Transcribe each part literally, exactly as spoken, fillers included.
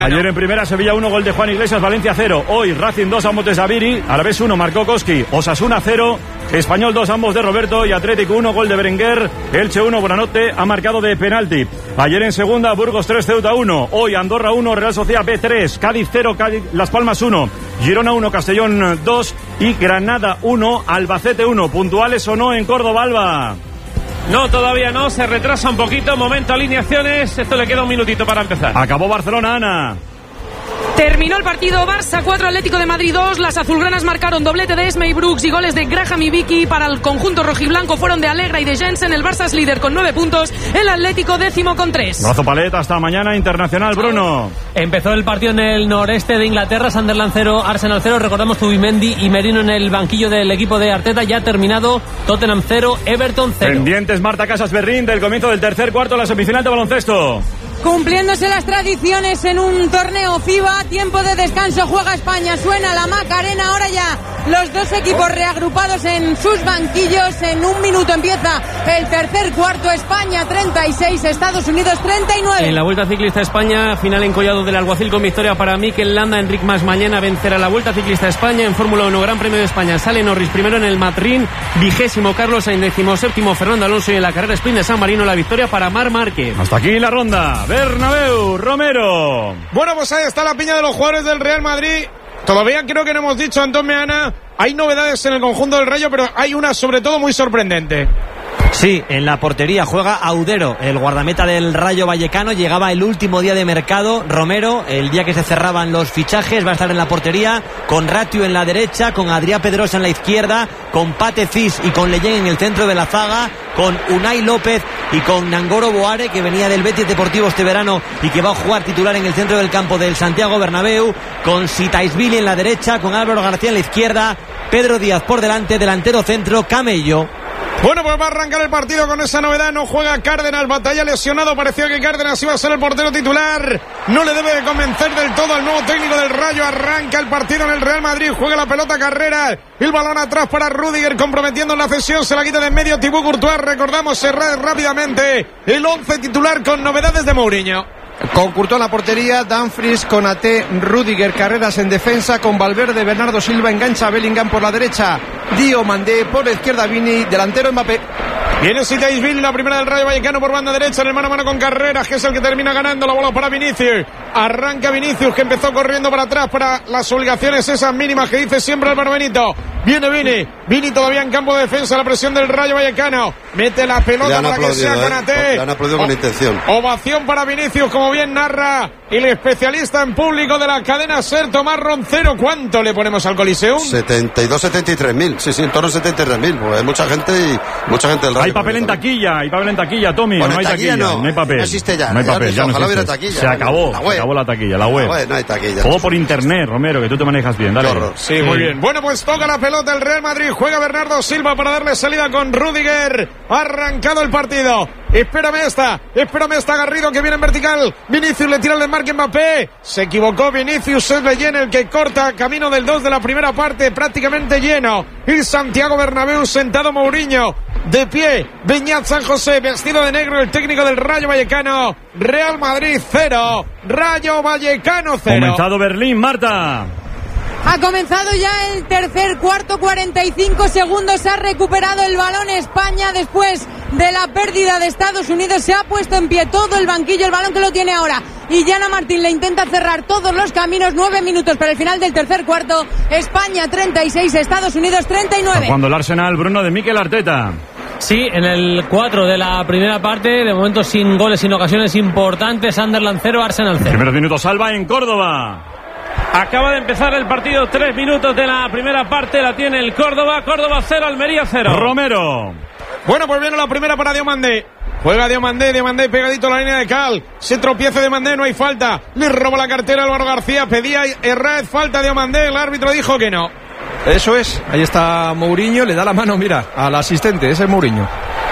Ayer en primera, Sevilla uno, gol de Juan Iglesias, Valencia cero. Hoy Racing dos, ambos de Sabiri, Alavés uno, marcó Koski. Osasuna cero, Español dos, ambos de Roberto. Y Atlético uno, gol de Berenguer. Elche uno, Buenanote, ha marcado de penalti. Ayer en segunda, Burgos tres, Ceuta uno. Hoy Andorra uno, Real Sociedad B tres, Cádiz cero, Cádiz, Las Palmas uno, Girona uno, Castellón dos y Granada uno, Albacete uno. ¿Puntuales o no en Córdoba, Alba? No, todavía no, se retrasa un poquito. Momento, alineaciones. Esto le queda un minutito para empezar. Acabó Barcelona, Ana. Terminó el partido. Barça cuatro, Atlético de Madrid dos. Las azulgranas marcaron doblete de Esme y Brooks y goles de Graham y Vicky. Para el conjunto rojiblanco fueron de Alegra y de Jensen. El Barça es líder con nueve puntos. El Atlético décimo con tres. Brazo paleta, hasta mañana. Internacional, Bruno. Empezó el partido en el noreste de Inglaterra. Sunderland cero, Arsenal cero. Recordamos Zubimendi y Merino en el banquillo del equipo de Arteta. Ya terminado. Tottenham cero, Everton cero. Pendientes Marta Casas Berrín del comienzo del tercer cuarto de la semifinal de baloncesto. Cumpliéndose las tradiciones en un torneo FIBA, tiempo de descanso, juega España, suena la Macarena, ahora ya los dos equipos reagrupados en sus banquillos. En un minuto empieza el tercer cuarto. España treinta y seis, Estados Unidos treinta y nueve. En la Vuelta Ciclista España, final en Collado del Alguacil con victoria para Mikel Landa. Enric Mas mañana vencerá la Vuelta Ciclista España. En Fórmula uno, Gran Premio de España, sale Norris primero en el Madrid, vigésimo Carlos Sainz, décimo séptimo Fernando Alonso, y en la carrera sprint de San Marino la victoria para Marc Márquez. Hasta aquí la ronda. Bernabéu, Romero. Bueno, pues ahí está la piña de los jugadores del Real Madrid. Todavía creo que no hemos dicho, Antón Meana, hay novedades en el conjunto del Rayo, pero hay una sobre todo muy sorprendente. Sí, en la portería juega Audero, el guardameta del Rayo Vallecano. Llegaba el último día de mercado. Romero, el día que se cerraban los fichajes, va a estar en la portería con Ratiu en la derecha, con Adrià Pedrosa en la izquierda, con Pate Cis y con Leyen en el centro de la zaga, con Unai López y con Nangoro Boare, que venía del Betis Deportivo este verano y que va a jugar titular en el centro del campo del Santiago Bernabéu, con Sitaisvili en la derecha, con Álvaro García en la izquierda, Pedro Díaz por delante, delantero centro Camello. Bueno, pues va a arrancar el partido con esa novedad. No juega Cárdenas, batalla lesionado. Parecía que Cárdenas iba a ser el portero titular. No le debe de convencer del todo al nuevo técnico del Rayo. Arranca el partido en el Real Madrid. Juega la pelota Carrera. El balón atrás para Rüdiger, comprometiendo en la cesión. Se la quita de en medio Thibaut Courtois. Recordamos, cerrar rápidamente el once titular con novedades de Mourinho. Con Courtois en la portería, Dumfries, Konaté, Rüdiger, Carreras en defensa, con Valverde, Bernardo Silva, engancha a Bellingham por la derecha, Diomandé, por la izquierda Vini, delantero Mbappé. Viene Sitaisvili, la primera del Rayo Vallecano por banda derecha, en el mano a mano con Carreras, que es el que termina ganando la bola para Vinicius. Arranca Vinicius, que empezó corriendo para atrás para las obligaciones esas mínimas que dice siempre Álvaro Benito. Viene Vini, Vini todavía en campo de defensa, la presión del Rayo Vallecano. Mete la pelota para que sea Konaté. Le han aplaudido con intención. Ovación para Vinicius, como bien narra el especialista en público de la cadena SER, Tomás Roncero. ¿Cuánto le ponemos al Coliseum? setenta y dos, setenta y tres mil. Sí, sí, en torno a setenta y tres mil. Pues hay mucha gente y mucha gente del Rayo. Hay papel en taquilla, hay papel en taquilla, Tommy. Bueno, no hay taquilla, no, no hay papel. No existe ya. No hay papel, ya, ya no ojalá existe. hubiera taquilla. Se acabó, se acabó la taquilla, la web. La web no hay taquilla. Todo por internet, Romero, que tú te manejas bien, dale. Corro. Sí, sí, muy bien. Bueno, pues toca la pelota el Real Madrid. Juega Bernardo Silva para darle salida con Rüdiger. Ha arrancado el partido. Espérame esta, espérame esta Garrido, que viene en vertical. Vinicius le tira el desmarque Mbappé. Se equivocó Vinicius, es Leyen el que corta camino del dos de la primera parte, prácticamente lleno. Y Santiago Bernabéu sentado Mourinho. De pie, Beñat San José, vestido de negro, el técnico del Rayo Vallecano. Real Madrid cero, Rayo Vallecano cero. Comenzado Berlín, Marta. Ha comenzado ya el tercer cuarto, cuarenta y cinco segundos. Ha recuperado el balón España después de la pérdida de Estados Unidos. Se ha puesto en pie todo el banquillo, el balón que lo tiene ahora. Y Yana Martín le intenta cerrar todos los caminos. Nueve minutos para el final del tercer cuarto. España treinta y seis, Estados Unidos treinta y nueve. Cuando el Arsenal, Bruno, de Mikel Arteta. Sí, en el cuatro de la primera parte, de momento sin goles, sin ocasiones importantes. Sunderland cero, Arsenal cero. Primeros minutos, Alba en Córdoba. Acaba de empezar el partido, tres minutos de la primera parte, la tiene el Córdoba. Córdoba cero, Almería cero. Romero. Bueno, pues viene la primera para Diomandé. Juega Diomandé, Diomandé pegadito a la línea de cal. Se tropieza Diomandé, no hay falta. Le roba la cartera Álvaro García. Pedía Herrera falta Diomandé. El árbitro dijo que no. Eso es, ahí está Mourinho, le da la mano, mira, al asistente, ese es Mourinho.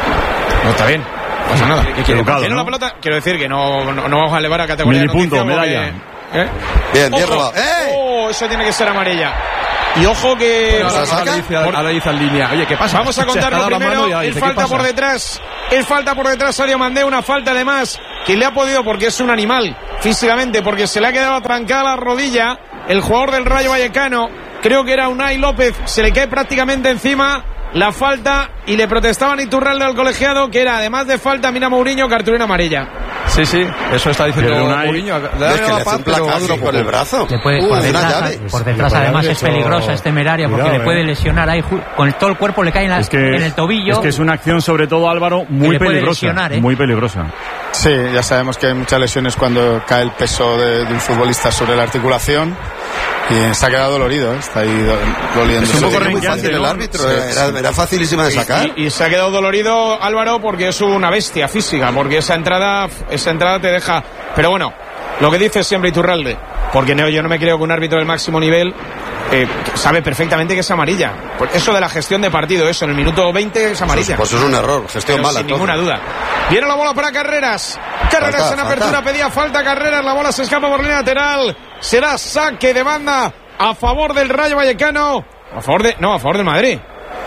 No, está bien, no pasa nada. ¿Qué quiere? ¿Tiene la pelota? Quiero decir que no, no, no vamos a elevar a categoría. Mini punto, medalla. ¿Eh? Bien, bien robado. ¡Eh! Oh, eso tiene que ser amarilla. Y ojo que... Bueno, ahora, dice, ahora dice en línea. Oye, ¿qué pasa? Vamos a contarlo primero. Él falta por detrás. Él falta por detrás a Diomandé. Una falta además que le ha podido, porque es un animal, físicamente porque se le ha quedado atrancada la rodilla el jugador del Rayo Vallecano, creo que era Unai López, se le cae prácticamente encima la falta y le protestaban Iturralde al colegiado que era, además de falta, mira Mourinho, cartulina amarilla. Sí, sí, eso está diciendo Mourinho. Es que le hace un placazo con el brazo. Le puede, por detrás, por detrás además es peligrosa es temeraria porque Cuidado, le puede lesionar ahí, con todo el cuerpo le cae en, la, es que, en el tobillo. Es que es una acción, sobre todo Álvaro, muy peligrosa. Lesionar, ¿eh? Muy peligrosa. Sí, ya sabemos que hay muchas lesiones cuando cae el peso de, de un futbolista sobre la articulación. Y se ha quedado dolorido, ¿eh? Está ahí doliendo. Es un poco muy fácil el árbitro, sí, era, era facilísima de sacar. Y, y, y se ha quedado dolorido Álvaro porque es una bestia física, porque esa entrada, esa entrada te deja. Pero bueno, lo que dice siempre Iturralde, porque no, yo no me creo que un árbitro del máximo nivel eh, sabe perfectamente que es amarilla. Pues eso de la gestión de partido, eso en el minuto veinte es amarilla. Pues eso es un error, gestión Pero mala. Sin ninguna duda. Viene la bola para Carreras. Carreras falta, en apertura, falta. Pedía falta Carreras, la bola se escapa por línea lateral. Será saque de banda a favor del Rayo Vallecano. A favor de. No, a favor del Madrid.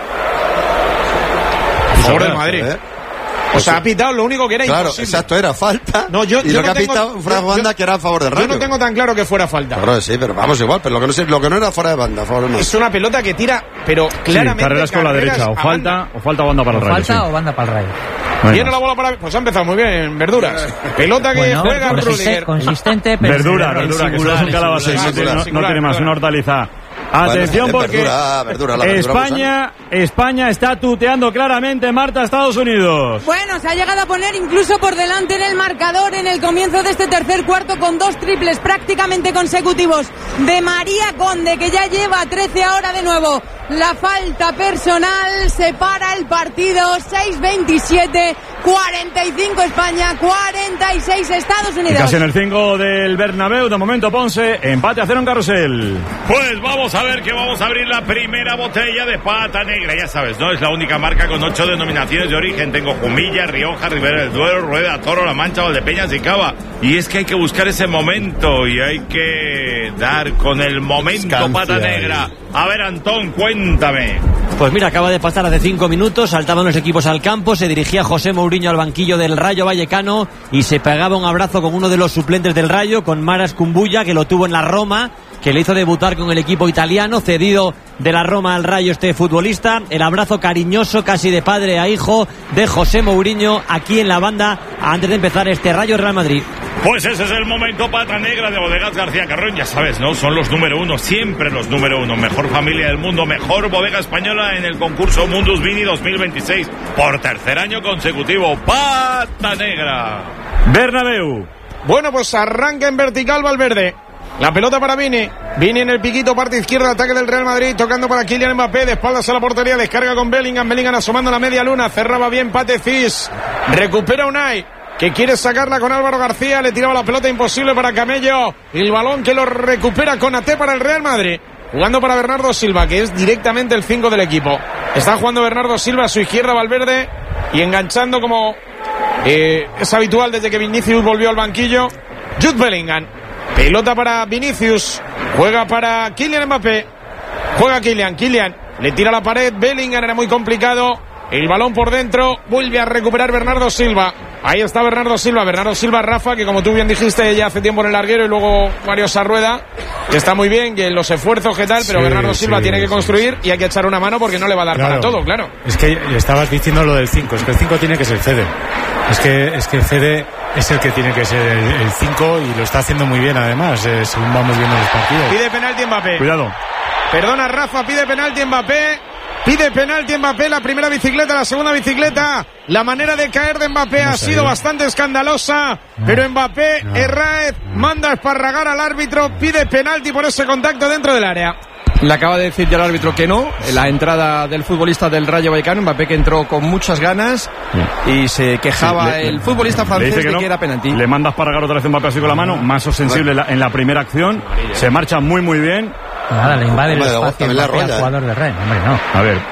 A favor del Madrid. ¿Eh? O sea, ha pitado lo único que era claro, imposible. Exacto, era falta. No, yo, y yo lo no que ha tengo, pitado fuera de banda yo, que era a favor del Rayo. Yo no tengo tan claro que fuera falta. Claro, sí, pero vamos igual, pero lo que no, sé, lo que no era fuera de banda, a favor del Madrid. Es una pelota que tira, pero claramente. Sí, Carreras con la derecha, o falta, o falta banda para el Rayo. Falta sí. o banda para el Rayo. Bueno. Viene la bola para. Pues ha empezado muy bien, Verduras. Pelota que bueno, juega consistente, consistente, pero. Verdura, verdura, que solo es un calabacín, no, no, no, no tiene más, una hortaliza. Atención bueno, porque verdura, verdura, la España, España está tuteando claramente, Marta, Estados Unidos. Bueno, se ha llegado a poner incluso por delante en el marcador en el comienzo de este tercer cuarto con dos triples prácticamente consecutivos de María Conde, que ya lleva trece ahora de nuevo. La falta personal separa el partido. Seis veintisiete, cuarenta y cinco España, cuarenta y seis Estados Unidos. Y casi en el cinco del Bernabéu, de momento Ponce, empate a cero en Carrusel. Pues vamos a ver que vamos a abrir la primera botella de Pata Negra. Ya sabes, ¿no? Es la única marca con ocho denominaciones de origen. Tengo Jumilla, Rioja, Ribera del Duero, Rueda, Toro, La Mancha, Valdepeñas y Cava. Y es que hay que buscar ese momento y hay que dar con el momento Escancia. Pata Negra. A ver, Antón, cuéntame. Pues mira, acaba de pasar hace cinco minutos, saltaban los equipos al campo, se dirigía José Mourinho al banquillo del Rayo Vallecano y se pegaba un abrazo con uno de los suplentes del Rayo, con Maras Kumbulla, que lo tuvo en la Roma, que le hizo debutar con el equipo italiano, cedido de la Roma al Rayo este futbolista. El abrazo cariñoso, casi de padre a hijo, de José Mourinho aquí en la banda antes de empezar este Rayo Real Madrid. Pues ese es el momento Pata Negra de Bodegas García Carrón. Ya sabes, ¿no? Son los número uno, siempre los número uno. Mejor familia del mundo, mejor bodega española en el concurso Mundus Vini dos mil veintiséis. Por tercer año consecutivo, Pata Negra. Bernabéu. Bueno, pues arranca en vertical Valverde. La pelota para Vini. Vini en el piquito, parte izquierda, ataque del Real Madrid, tocando para Kylian Mbappé, de espaldas a la portería, descarga con Bellingham. Bellingham asomando la media luna, cerraba bien Pate Cis. Recupera Unai, que quiere sacarla con Álvaro García, le tiraba la pelota imposible para Camello. El balón que lo recupera Konaté para el Real Madrid. Jugando para Bernardo Silva, que es directamente el cinco del equipo. Está jugando Bernardo Silva a su izquierda, Valverde, y enganchando como eh, es habitual desde que Vinicius volvió al banquillo, Jude Bellingham. Pelota para Vinicius, juega para Kylian Mbappé, juega Kylian, Kylian le tira a la pared, Bellingham, era muy complicado, el balón por dentro, vuelve a recuperar Bernardo Silva, ahí está Bernardo Silva, Bernardo Silva Rafa, que como tú bien dijiste ya hace tiempo en el larguero, y luego Mario Sarrueda, que está muy bien, que los esfuerzos que tal, pero sí, Bernardo Silva sí, tiene que construir sí. Y hay que echar una mano porque no le va a dar claro. Para todo, claro. Es que estabas diciendo lo del cinco, es que el cinco tiene que ser Fede, es que, es que Fede es el que tiene que ser el cinco y lo está haciendo muy bien además, eh, según vamos viendo los partidos. Pide penalti Mbappé. Cuidado. Perdona Rafa, pide penalti Mbappé. Pide penalti Mbappé, la primera bicicleta, la segunda bicicleta. La manera de caer de Mbappé no ha sido bastante escandalosa, no, pero Mbappé, no. Herráez, manda a esparragar al árbitro, pide penalti por ese contacto dentro del área. Le acaba de decir ya el árbitro que no, la entrada del futbolista del Rayo Vallecano, Mbappé, que entró con muchas ganas y se quejaba sí, le, el futbolista francés que de no, que era penalti. Le manda a esparragar otra vez Mbappé así con la mano, más sensible en la, en la primera acción, se marcha muy muy bien. Nada, le invade el espacio al jugador de Rennes, hombre, no. A ver.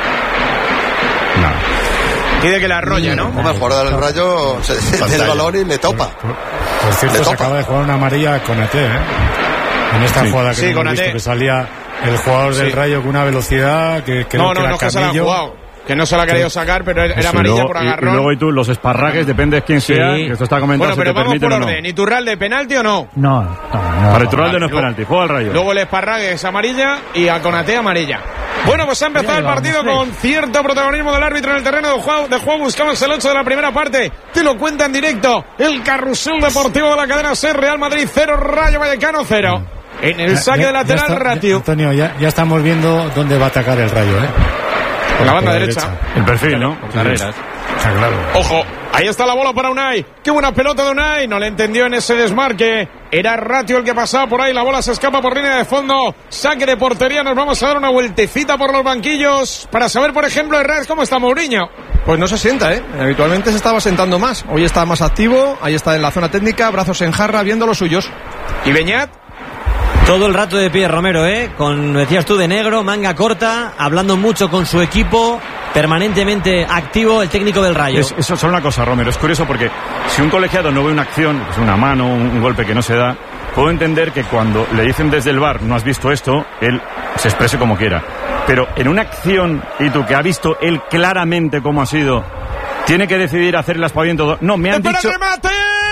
No. Pide que la arrolla, ¿no? Como el jugador del Rayo se desde el balón y le topa. Por, por, por cierto, se acaba de jugar una amarilla con Konaté, ¿eh? En esta sí. jugada que sí, hemos visto que salía el jugador del sí. Rayo con una velocidad que creo no, no, que era no, que Camello. se la ha jugado. que no se la ha querido sacar, pero era Eso, amarilla luego, por y, agarrón. y luego y tú, los esparragues, depende de quién Sí. sea, que esto está comentado. Bueno, pero si te vamos por permiten o no. orden. ¿Iturralde, penalti o no? No, no, no. Para Iturralde no es Luego- penalti, juega al Rayo. Luego el esparrague es amarilla y a Konaté amarilla. Bueno, pues ha empezado el partido con cierto protagonismo del árbitro en el terreno de juego. De juego buscamos el ocho de la primera parte. Te lo cuenta en directo el carrusel deportivo de la cadena SER. Real Madrid cero, Rayo Vallecano cero. En el saque Ya- de ya lateral, está- Ratiu. Antonio, ya, ya estamos viendo dónde va a atacar el Rayo, ¿eh? Por la banda Por derecha. El perfil, ¿no? Carreras. Está claro. Ojo, ahí está la bola para Unai. Qué buena pelota de Unai. No le entendió en ese desmarque. Era Ratio el que pasaba por ahí. La bola se escapa por línea de fondo. Saque de portería. Nos vamos a dar una vueltecita por los banquillos para saber, por ejemplo, Herrera, cómo está Mourinho. Pues no se sienta, ¿eh? Habitualmente se estaba sentando más. Hoy está más activo. Ahí está en la zona técnica, brazos en jarra, viendo los suyos. ¿Y Beñat? Todo el rato de pie Romero, ¿eh? Con, decías tú, de negro, manga corta, hablando mucho con su equipo, permanentemente activo el técnico del Rayo. Es, eso es solo una cosa, Romero. Es curioso porque si un colegiado no ve una acción, pues una mano, un, un golpe que no se da, puedo entender que cuando le dicen desde el V A R, no has visto esto, él se exprese como quiera. Pero en una acción, y tú que ha visto él claramente cómo ha sido, tiene que decidir hacer el aspaviento. No, me han ¡Espera dicho... el remate!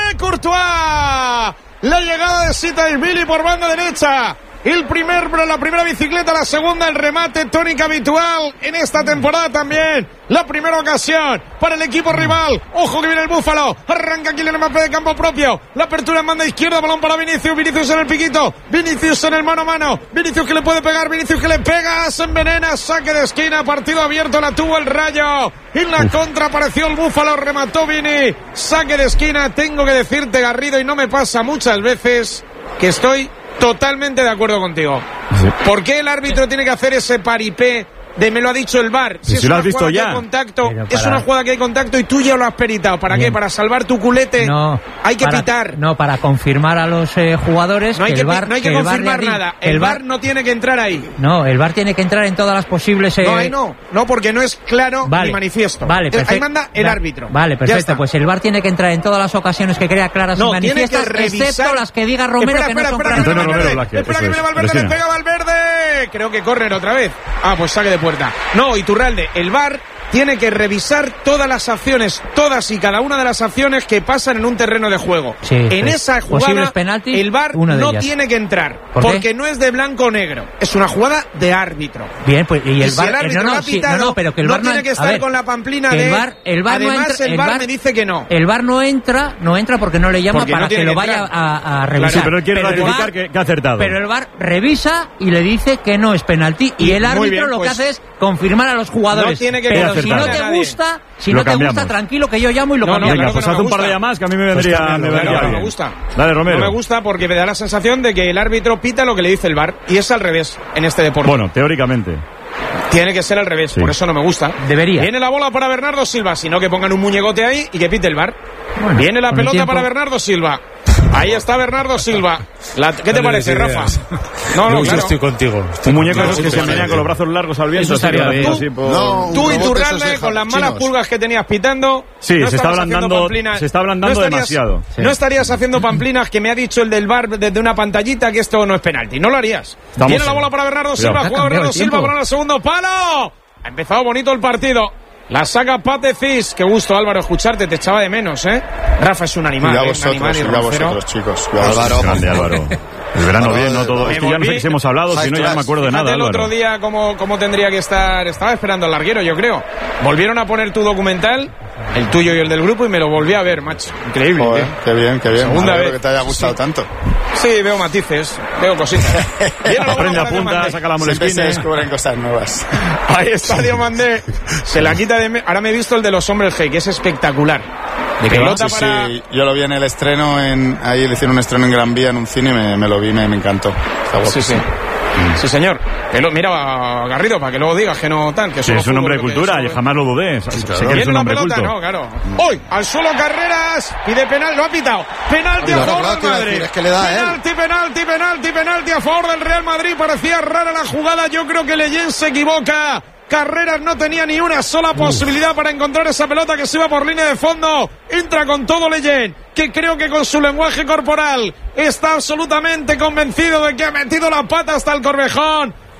¡Courtois! La llegada de Sitaishvili por banda derecha. El primer, la primera bicicleta, la segunda, el remate, tónica habitual en esta temporada también. La primera ocasión para el equipo rival. Ojo que viene el Búfalo. Arranca Kylian Mbappé de campo propio. La apertura en banda izquierda, balón para Vinicius. Vinicius en el piquito. Vinicius en el mano a mano. Vinicius que le puede pegar. Vinicius que le pega. Se envenena. Saque de esquina. Partido abierto. La tuvo el Rayo. En la contra apareció el Búfalo. Remató Vini. Saque de esquina. Tengo que decirte, Garrido, y no me pasa muchas veces, que estoy totalmente de acuerdo contigo. Sí. ¿Por qué el árbitro tiene que hacer ese paripé de me lo ha dicho el V A R? Si es lo una has visto jugada que ya. hay contacto, Pero es para- una jugada que hay contacto y tú ya lo has peritado. ¿Para Bien. qué? Para salvar tu culete. No, hay que para- pitar. No, para confirmar a los eh, jugadores No hay que que, el V A R no hay que el V A R confirmar le ha di- nada. que El V A R V A R no tiene que entrar ahí. No, el V A R tiene que entrar en todas las posibles... eh, No, ahí no. No, porque no es claro Vale, ni manifiesto. Vale, Eh, perfecto. Ahí manda el Va- árbitro. Vale, Ya perfecto. está. Pues el V A R tiene que entrar en todas las ocasiones que crea claras No, y tiene que manifiestas, revisar. excepto las que diga Romero espera, que espera, no son espera, claras. que viene Antonio Romero Valverde. Blasquez, Espera que eso viene es, Valverde, le Cristina. pega Valverde. Creo que corren otra vez. Ah, pues saque de puerta. No, Iturralde, el V A R tiene que revisar todas las acciones, todas y cada una de las acciones que pasan en un terreno de juego. Sí, en sí. esa Posibles jugada, penaltis, el V A R una de no ellas. tiene que entrar. ¿Por qué? Porque no es de blanco o negro. Es una jugada de árbitro. Bien, pues y el si V A R el árbitro no, lo no, ha sí, pitado, no, no, pero que el no V A R no tiene que a estar ver, con la pamplina que de... el V A R, el V A R no Además, entra, el el V A R V A R me dice que no. El V A R no entra, no entra porque no le llama Porque no para que tiene lo que vaya entrar. a, a revisar. Sí, pero él quiere el ratificar V A R que, que ha acertado. Pero el V A R revisa y le dice que no es penalti. Y, Y el muy árbitro bien, lo pues, que hace es confirmar a los jugadores. no tiene que pero si no acertar. te a nadie. gusta, si Lo no te cambiamos. gusta, tranquilo que yo llamo y lo No, no, cambiamos. Venga, claro pues que no haz me un par de gusta. llamadas que a mí me Pues vendría, cámbialo, me vendría Claro, no bien. me gusta. Dale, Romero. No me gusta porque me da la sensación de que el árbitro pita lo que le dice el V A R y es al revés en este deporte. Bueno, teóricamente. Tiene que ser al revés, Sí. por eso no me gusta. Debería. Viene la bola para Bernardo Silva, sino que pongan un muñecote ahí y que pite el V A R. Bueno, Viene la con el pelota tiempo. para Bernardo Silva. Ahí está Bernardo Silva. La- ¿Qué te No le parece, des Rafa? ideas. No, no, Yo claro. estoy contigo. Estoy Un muñeco contigo. esos que se menea con los brazos largos al viento. Eso así, estaría con los bien. brazos así por- No, un Tú y robot tu de esos Ralde, de con las chinos. malas pulgas que tenías pitando. Sí, no se está estabas haciendo ablandando- pamplinas. se está ablandando estarías- demasiado. No estarías haciendo pamplinas que me ha dicho el del V A R desde una pantallita que esto no es penalti. No lo harías. Estamos Viene la en- bola para Bernardo Cuidado. Silva. Ha Juega cambiado Bernardo el Silva tiempo. para el segundo palo. Ha empezado bonito el partido. La saca Pate Cis. Qué gusto, Álvaro, escucharte. Te echaba de menos, ¿eh? Rafa es un animal. Cuidado ¿eh? Un vosotros, animal y cuidado roncero. vosotros, chicos. Cuidado Álvaro. vosotros. Grande, Álvaro. El verano Álvaro, bien, ¿no? Todo. me Es que ya no sé volví- si hemos hablado, si no ya no me acuerdo de Fíjate nada, el otro Álvaro. día cómo, cómo tendría que estar. Estaba esperando al larguero, yo creo. Volvieron a poner tu documental, el tuyo y el del grupo, y me lo volví a ver, macho. Increíble. Joder, ¿eh? qué bien, qué bien. Segunda Me alegro vez. que te haya gustado Sí. tanto. Sí, veo matices, veo cositas. Viene la bola Aprende, para apunta, Diomandé. saca la Siempre se molesquina. descubren cosas nuevas. Ahí está Diomandé. Se la quita de... me- Ahora me he visto el de los hombres G, que es espectacular. De pelota Sí, para... sí, yo lo vi en el estreno, en, ahí le hicieron un estreno en Gran Vía en un cine y me, me lo vi, me, me encantó. Está guapo. Sí, sí. Sí, señor. Que lo- mira, Garrido, para que luego digas que no tal, que Sí, solo es un hombre de fútbol, cultura que y solo- jamás lo dudé. Sé que eres Viene un la hombre pelota, culto. no, claro. Hoy, al suelo Carreras, pide penal, lo ha pitado. Penalti a Claro, favor claro, del te iba a Madrid. decir, es que le da a él. penalti, penalti, penalti, penalti a favor del Real Madrid. Parecía rara la jugada. Yo creo que Leyen se equivoca. Carreras no tenía ni una sola posibilidad para encontrar esa pelota que se iba por línea de fondo. Entra con todo Leyen, que creo que con su lenguaje corporal está absolutamente convencido de que ha metido la pata hasta el Corvejón.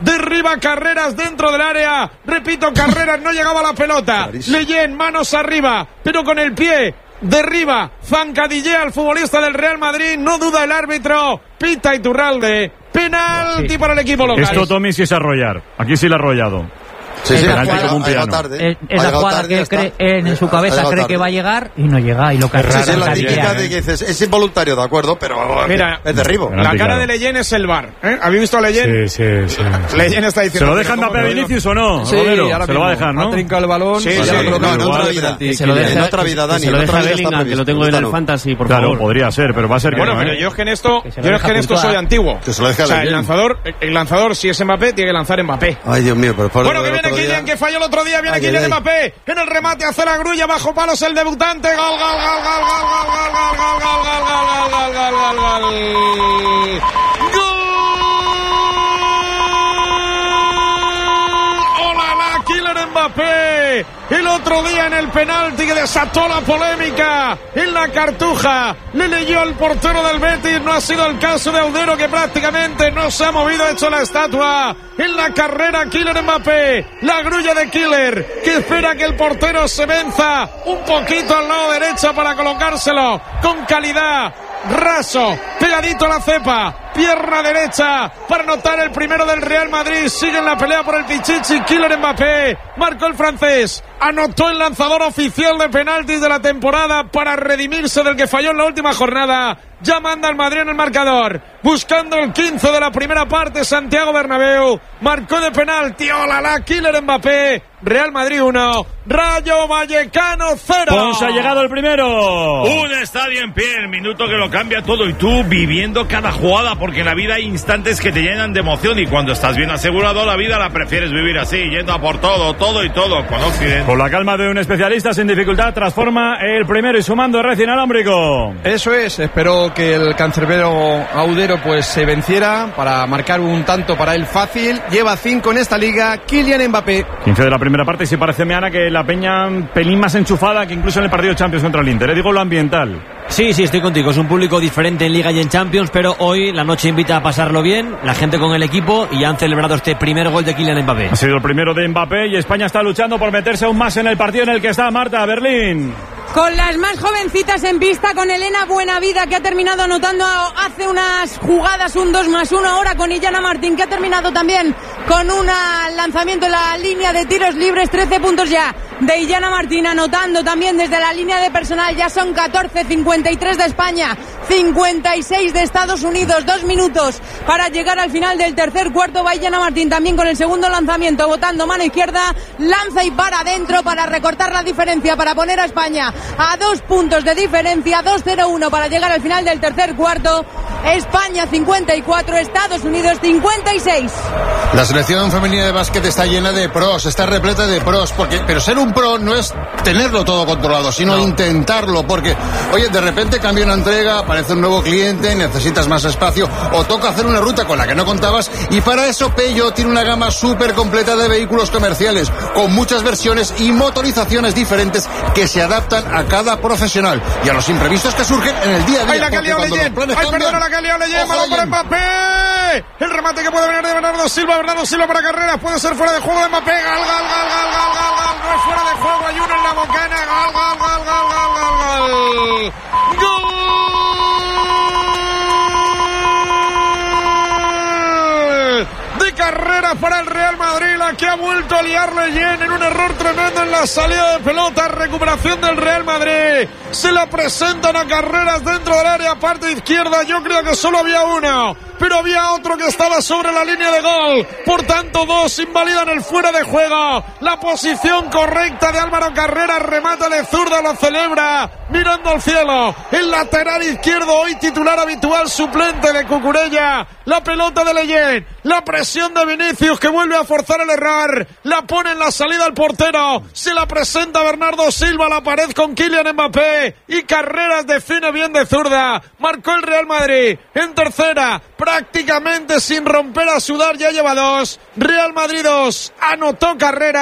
derriba Carreras dentro del área, repito, Carreras no llegaba a la pelota, Leyen manos arriba, pero con el pie derriba, zancadillea al futbolista del Real Madrid, no duda el árbitro, pita Iturralde, penalti sí. para el equipo local. Esto Tommy sí es arrollar, aquí sí lo ha arrollado. Sí, sí, es la jugada, tarde. Es, es la jugada que cree, en su cabeza cree tarde. que va a llegar y no llega y lo que sí, sí, la típica de que dices, es involuntario, de acuerdo, pero mira, es derribo. La cara de Leyen es el bar, ¿eh? ¿Habéis visto a Leyen? Sí, sí, sí. Leyen está diciendo. ¿Se lo dejan Mbappé a Vinicius o no? Sí, ahora se lo va a dejar, ¿no? Ha trincado el balón. Sí, sí, sí, sí, no, en otra vida. Se lo deja, en otra vida, Dani. Se lo deja Bellingham, que lo tengo en el fantasy, por claro, favor. Claro, podría ser, pero va a ser que bueno, no, pero ¿eh? yo es que en esto, yo es que en esto soy antiguo. Que se lo deje a o sea, Leyen. el lanzador, el lanzador si es Mbappé tiene que lanzar Mbappé. Ay, Dios mío, pero por bueno, que viene Kylian, que falló el otro día, viene Kylian Mbappé, en el remate hace la grulla, bajo palos el debutante, gol, gol, gol, gol, gol, gol, gol, gol, gol, gol, gol, gol, gol, gol, gol, gol. ¡Hola, la Kylian Mbappé! El otro día en el penalti que desató la polémica en la Cartuja, le leyó al portero del Betis, no ha sido el caso de Audero, que prácticamente no se ha movido, ha hecho la estatua en la carrera. Kylian Mbappé, la grulla de Killer, que espera que el portero se venza un poquito al lado derecha para colocárselo con calidad, raso, pegadito a la cepa, pierna derecha para anotar el primero del Real Madrid. Sigue en la pelea por el Pichichi. Kylian Mbappé marcó el francés, anotó el lanzador oficial de penaltis de la temporada para redimirse del que falló en la última jornada. Ya manda el Madrid en el marcador, buscando el quince de la primera parte. Santiago Bernabéu marcó de penalti. ¡Hola, la Kylian Mbappé! Real Madrid uno, Rayo Vallecano cero. Ponce ha llegado el primero. Un estadio en pie, el minuto que lo cambia todo, y tú viviendo cada jugada, porque en la vida hay instantes que te llenan de emoción, y cuando estás bien asegurado la vida la prefieres vivir así, yendo a por todo, todo y todo con Occident. Con la calma de un especialista, sin dificultad transforma el primero y sumando recién alámbrico. Eso es, espero que el cancerbero Audero pues se venciera para marcar un tanto para él fácil. Lleva cinco en esta liga, Kylian Mbappé. quince de la primera parte, y sí parece, Meana, que la Peña pelín más enchufada que incluso en el partido de Champions contra el Inter. Le digo lo ambiental. Sí, sí, estoy contigo. Es un público diferente en Liga y en Champions, pero hoy la noche invita a pasarlo bien, la gente con el equipo, y han celebrado este primer gol de Kylian Mbappé. Ha sido el primero de Mbappé y España está luchando por meterse aún más en el partido en el que está Marta Berlín. Con las más jovencitas en pista, con Elena Buenavida, que ha terminado anotando hace unas jugadas un dos más uno, ahora con Illana Martín, que ha terminado también con un lanzamiento en la línea de tiros libres. Trece puntos ya de Illana Martín, anotando también desde la línea de personal. Ya son catorce, cincuenta y tres de España, cincuenta y seis de Estados Unidos. Dos minutos para llegar al final del tercer cuarto. Va Illana Martín también con el segundo lanzamiento, botando mano izquierda, lanza y para adentro para recortar la diferencia, para poner a España a dos puntos de diferencia. Dos cero uno para llegar al final del tercer cuarto. España cincuenta y cuatro, Estados Unidos cincuenta y seis. La selección femenina de básquet está llena de pros, está repleta de pros, porque, pero ser un pro no es tenerlo todo controlado, sino no. intentarlo, porque, oye, de repente cambia una entrega, aparece un nuevo cliente, necesitas más espacio, o toca hacer una ruta con la que no contabas, y para eso Peugeot tiene una gama súper completa de vehículos comerciales, con muchas versiones y motorizaciones diferentes que se adaptan a cada profesional y a los imprevistos que surgen en el día a día. ¡Ay, la que ha liado Leyen! ¡Ay, perdona, la que ha liado Leyen! ¡Balón para Mbappé! El remate que puede venir de Bernardo Silva. Bernardo Silva para Carreras. Puede ser fuera de juego de Mbappé. ¡Gol, gol, gol, gol, gol, gol, gol! No es fuera de juego. Hay uno en la bocana. ¡Gol, gol, gol, gol, gol, gol, gol! ¡Gol! De Carreras para el Real Madrid, la que ha vuelto a liar Leyen en un error tremendo en la salida de pelota. Recuperación del Real Madrid. Se la presentan a Carreras dentro del área, parte izquierda. Yo creo que solo había uno, pero había otro que estaba sobre la línea de gol. Por tanto, dos invalidan el fuera de juego. La posición correcta de Álvaro Carreras. Remata de zurda, lo celebra mirando al cielo. El lateral izquierdo, hoy titular habitual, suplente de Cucurella. La pelota de Leyen. La presión de Vinicius, que vuelve a forzar el error. La pone en la salida al portero. Se la presenta Bernardo Silva a la pared con Kylian Mbappé. Y Carreras define bien de zurda. Marcó el Real Madrid en tercera, prácticamente sin romper a sudar. Ya lleva dos. Real Madrid dos. Anotó Carreras.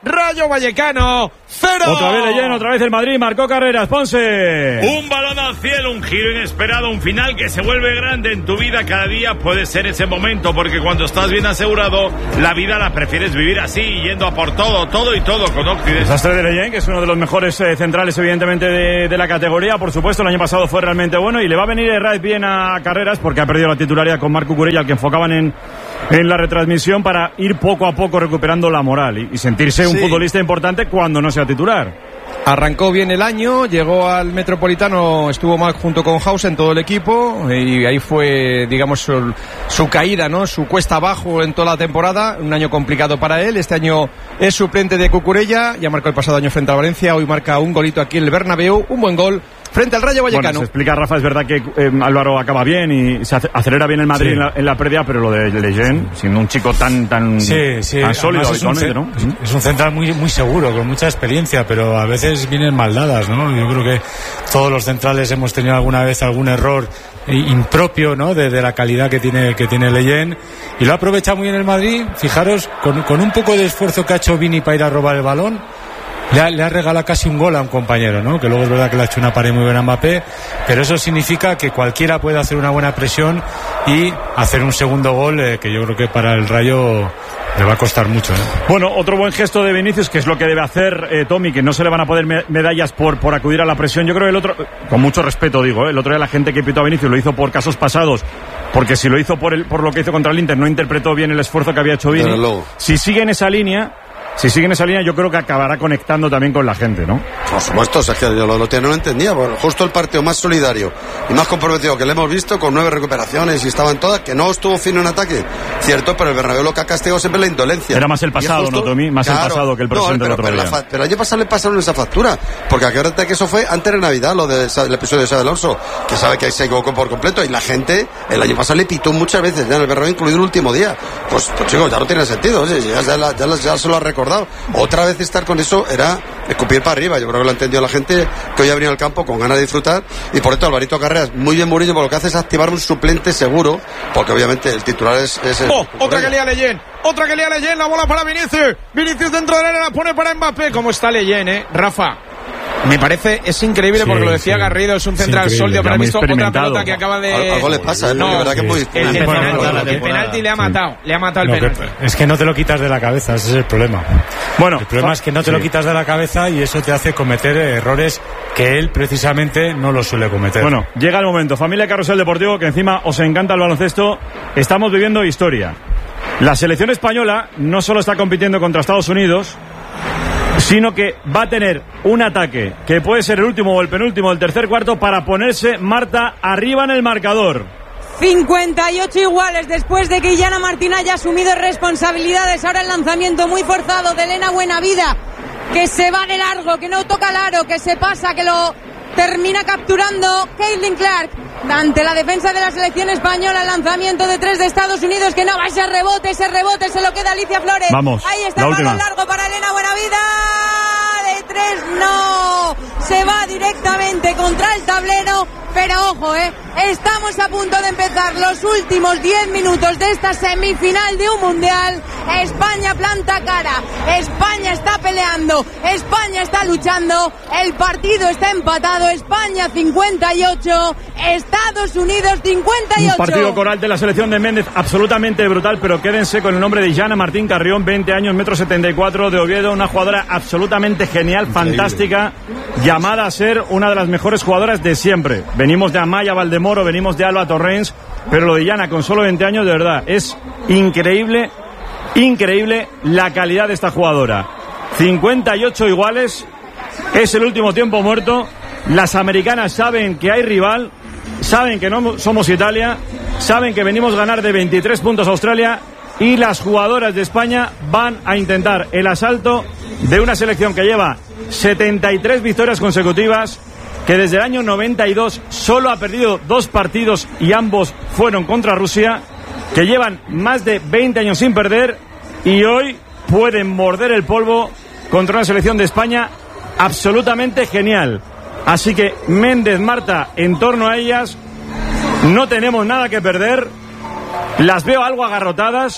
Rayo Vallecano cero. Otra vez Leyen, otra vez el Madrid, marcó Carreras, Ponce. Un balón al cielo, un giro inesperado, un final que se vuelve grande en tu vida. Cada día puede ser ese momento, porque cuando estás bien asegurado, la vida la prefieres vivir así, yendo a por todo, todo y todo con Occidente. Desastre de Leyen, que es uno de los mejores eh, centrales, evidentemente, de, de la categoría. Por supuesto, el año pasado fue realmente bueno y le va a venir Herraiz bien a Carreras, porque ha perdido la titularidad con Marc Cucurella, al que enfocaban en, en la retransmisión, para ir poco a poco recuperando la moral y, y sentirse un sí. futbolista importante cuando no sea titular. Arrancó bien el año, llegó al Metropolitano, estuvo mal junto con Hausen, todo el equipo, y ahí fue, digamos, su, su caída, ¿no? Su cuesta abajo en toda la temporada, un año complicado para él. Este año es suplente de Cucurella, ya marcó el pasado año frente a Valencia, hoy marca un golito aquí en el Bernabéu, un buen gol frente al Rayo Vallecano. Bueno, se explica, Rafa, es verdad que eh, Álvaro acaba bien y se acelera bien el Madrid sí. en, la, en la pérdida, pero lo de Leyen, siendo un chico tan tan, sí, sí. tan sólido habitualmente, ¿no? Es, es un central muy muy seguro, con mucha experiencia, pero a veces vienen mal dadas, ¿no? Yo creo que todos los centrales hemos tenido alguna vez algún error impropio, ¿no? De, de la calidad que tiene que tiene Leyen, y lo ha aprovechado muy bien el Madrid. Fijaros, con, con un poco de esfuerzo que ha hecho Vini para ir a robar el balón, Le ha, le ha regalado casi un gol a un compañero, ¿no? Que luego es verdad que le ha hecho una pared muy buena a Mbappé, pero eso significa que cualquiera puede hacer una buena presión y hacer un segundo gol, eh, que yo creo que para el Rayo le va a costar mucho, ¿eh? Bueno, otro buen gesto de Vinicius, que es lo que debe hacer eh, Tommy, que no se le van a poder me- medallas por, por acudir a la presión. Yo creo que el otro, con mucho respeto digo, ¿eh? El otro día la gente que pitó a Vinicius lo hizo por casos pasados, porque si lo hizo por, el, por lo que hizo contra el Inter, no interpretó bien el esfuerzo que había hecho Vini. Si sigue en esa línea... Si sigue en esa línea, yo creo que acabará conectando también con la gente, ¿no? Por supuesto, o sea, es que yo lo, lo, no lo entendía. Bueno, justo el partido más solidario y más comprometido que le hemos visto, con nueve recuperaciones y estaban todas, que no estuvo fino en ataque. Cierto, pero el Bernabéu lo que ha castigado siempre la indolencia. Era más el pasado, justo, ¿no, Tommy? Más claro, el pasado que el presente no, pero, del otro pero, día. pero, la, pero el año pasado le pasaron esa factura, porque acuérdate que eso fue antes de Navidad, lo del de, episodio de Xabi Alonso, que sabe que ahí se equivocó por completo, y la gente el año pasado le pitó muchas veces ya en el Bernabéu, incluido el último día. Pues, pues chicos, ya no tiene sentido, ¿sí? ya, ya, ya, ya, ya se lo ha recordado. Otra vez estar con eso era escupir para arriba. Yo creo que lo ha entendido la gente, que hoy ha venido al campo con ganas de disfrutar, y por esto Alvarito Carreras, muy bien Mourinho, por lo que hace es activar un suplente seguro, porque obviamente el titular es... es el, oh, otra que lía Leyen, otra que lía Leyen, la bola para Vinicius, Vinicius dentro de la área, la pone para Mbappé. ¿Cómo está Leyen, eh? Rafa, me parece, es increíble, sí, porque lo decía sí, Garrido, es un central sí, sólido, pero ha visto otra pelota que acaba de... Algo le pasa, ¿eh? No, la verdad sí, que es muy... El, el, penalti, el penalti le ha matado, sí. le ha matado el no, penalti. Que, es que no te lo quitas de la cabeza, ese es el problema. Bueno, el problema es que no te sí. lo quitas de la cabeza, y eso te hace cometer errores que él precisamente no los suele cometer. Bueno, llega el momento. Familia Carrusel Deportivo, que encima os encanta el baloncesto, estamos viviendo historia. La selección española no solo está compitiendo contra Estados Unidos, sino que va a tener un ataque que puede ser el último o el penúltimo del tercer cuarto para ponerse, Marta, arriba en el marcador. cincuenta y ocho iguales después de que Illana Martín haya asumido responsabilidades. Ahora el lanzamiento muy forzado de Elena Buenavida, que se va de largo, que no toca el aro, que se pasa, que lo termina capturando Caitlin Clark. Ante la defensa de la selección española, el lanzamiento de tres de Estados Unidos, que no va ese rebote, ese rebote se lo queda Alicia Flores. Vamos, ahí está el balón largo para Elena Buenavida. De tres, no. Se va directamente contra el tablero. Pero ojo, eh, estamos a punto de empezar los últimos diez minutos de esta semifinal de un mundial. España planta cara, España está peleando, España está luchando, el partido está empatado. España cincuenta y ocho, Estados Unidos cincuenta y ocho. Un partido coral de la selección de Méndez absolutamente brutal, pero quédense con el nombre de Illana Martín Carrión, veinte años, metro setenta y cuatro, de Oviedo, una jugadora absolutamente genial, increíble, fantástica, llamada a ser una de las mejores jugadoras de siempre. Venimos de Amaya Valdemoro, venimos de Alba Torrens, pero lo de Illana con solo veinte años, de verdad, es increíble, increíble la calidad de esta jugadora. cincuenta y ocho iguales, es el último tiempo muerto. Las americanas saben que hay rival, saben que no somos Italia, saben que venimos a ganar de veintitrés puntos a Australia, y las jugadoras de España van a intentar el asalto de una selección que lleva setenta y tres victorias consecutivas, que desde el año noventa y dos solo ha perdido dos partidos y ambos fueron contra Rusia, que llevan más de veinte años sin perder y hoy pueden morder el polvo contra una selección de España absolutamente genial. Así que Méndez, Marta, en torno a ellas no tenemos nada que perder. Las veo algo agarrotadas,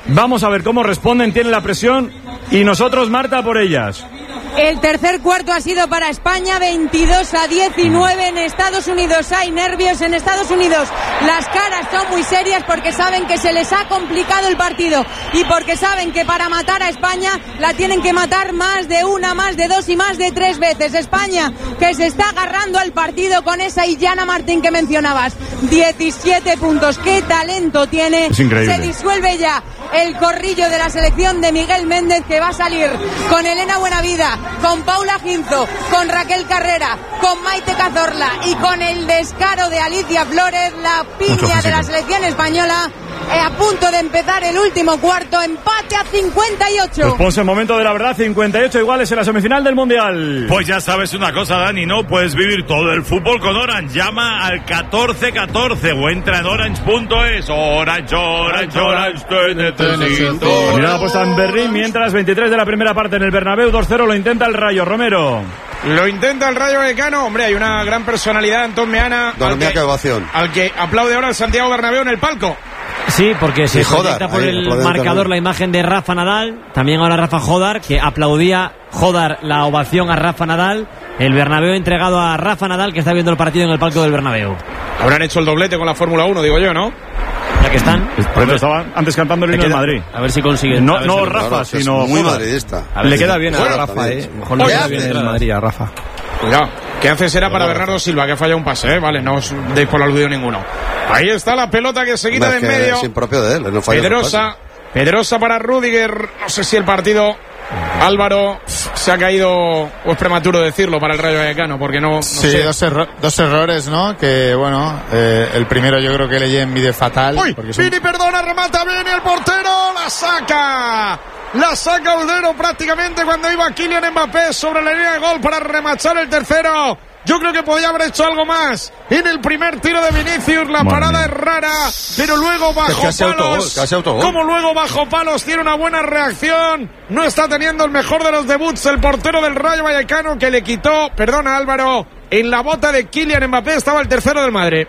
Vamos a ver cómo responden, tienen la presión y nosotros, Marta, por ellas. El tercer cuarto ha sido para España, veintidós a diecinueve. En Estados Unidos hay nervios, en Estados Unidos las caras son muy serias porque saben que se les ha complicado el partido y porque saben que para matar a España la tienen que matar más de una, más de dos y más de tres veces. España que se está agarrando al partido con esa Illana Martín que mencionabas, diecisiete puntos, qué talento tiene. Es increíble. Se disuelve ya el corrillo de la selección de Miguel Méndez, que va a salir con Elena Buenavida, con Paula Ginzo, con Raquel Carrera, con Maite Cazorla y con el descaro de Alicia Flores, la piña de la selección española. Eh, a punto de empezar el último cuarto, empate a cincuenta y ocho. Pues ponse el momento de la verdad, cincuenta y ocho iguales en la semifinal del Mundial. Pues ya sabes una cosa, Dani, no puedes vivir todo el fútbol con Orange. Llama al catorce catorce o entra en orange punto es. Orange, Orange, Orange, te necesito. Mirada puesta en Berlín, mientras veintitrés de la primera parte en el Bernabéu, dos cero lo intenta el Rayo. Romero. Lo intenta el Rayo Vallecano. Hombre, hay una gran personalidad, Antón Meana, Don Mea, qué ovación. al que aplaude ahora el Santiago Bernabéu en el palco. Sí, porque se Jodar, proyecta por ahí, el aplauden marcador también. la imagen de Rafa Nadal. También ahora Rafa Jodar, que aplaudía Jodar la ovación a Rafa Nadal. El Bernabéu entregado a Rafa Nadal, que está viendo el partido en el palco del Bernabéu. Habrán hecho el doblete con la Fórmula uno, digo yo, ¿no? Ya que están. Por eso estaban antes cantando el himno de Madrid. A ver si consiguen. No, ver no si Rafa, Claro, que es sino muy Jodar. madridista. Le queda bien a Bueno, Rafa, también. eh. Mejor le Oye, queda bien el Madrid a Rafa. Cuidado, que hace será para Bernardo Silva, que ha fallado un pase, ¿eh? Vale, no os deis por aludido ninguno. Ahí está la pelota que se quita de en Es que medio. es impropio de él, no falla. Pedrosa, Pedrosa para Rüdiger. No sé si el partido, Álvaro, se ha caído, o es prematuro decirlo para el Rayo Vallecano, porque no, no Sí, sé. dos, erro- dos errores, ¿no? Que, bueno, eh, el primero yo creo que Leyen mide fatal. ¡Uy! porque es un- Vini, perdona, remata bien el portero, la saca. La saca Udero prácticamente cuando iba Kylian Mbappé sobre la línea de gol para remachar el tercero. Yo creo que podía haber hecho algo más. En el primer tiro de Vinicius, la Madre parada mía. es rara, pero luego bajo casi autogol, palos. casi autogol. Como luego bajo palos tiene una buena reacción. No está teniendo el mejor de los debuts el portero del Rayo Vallecano, que le quitó, perdona Álvaro, en la bota de Kylian Mbappé estaba el tercero del Madrid.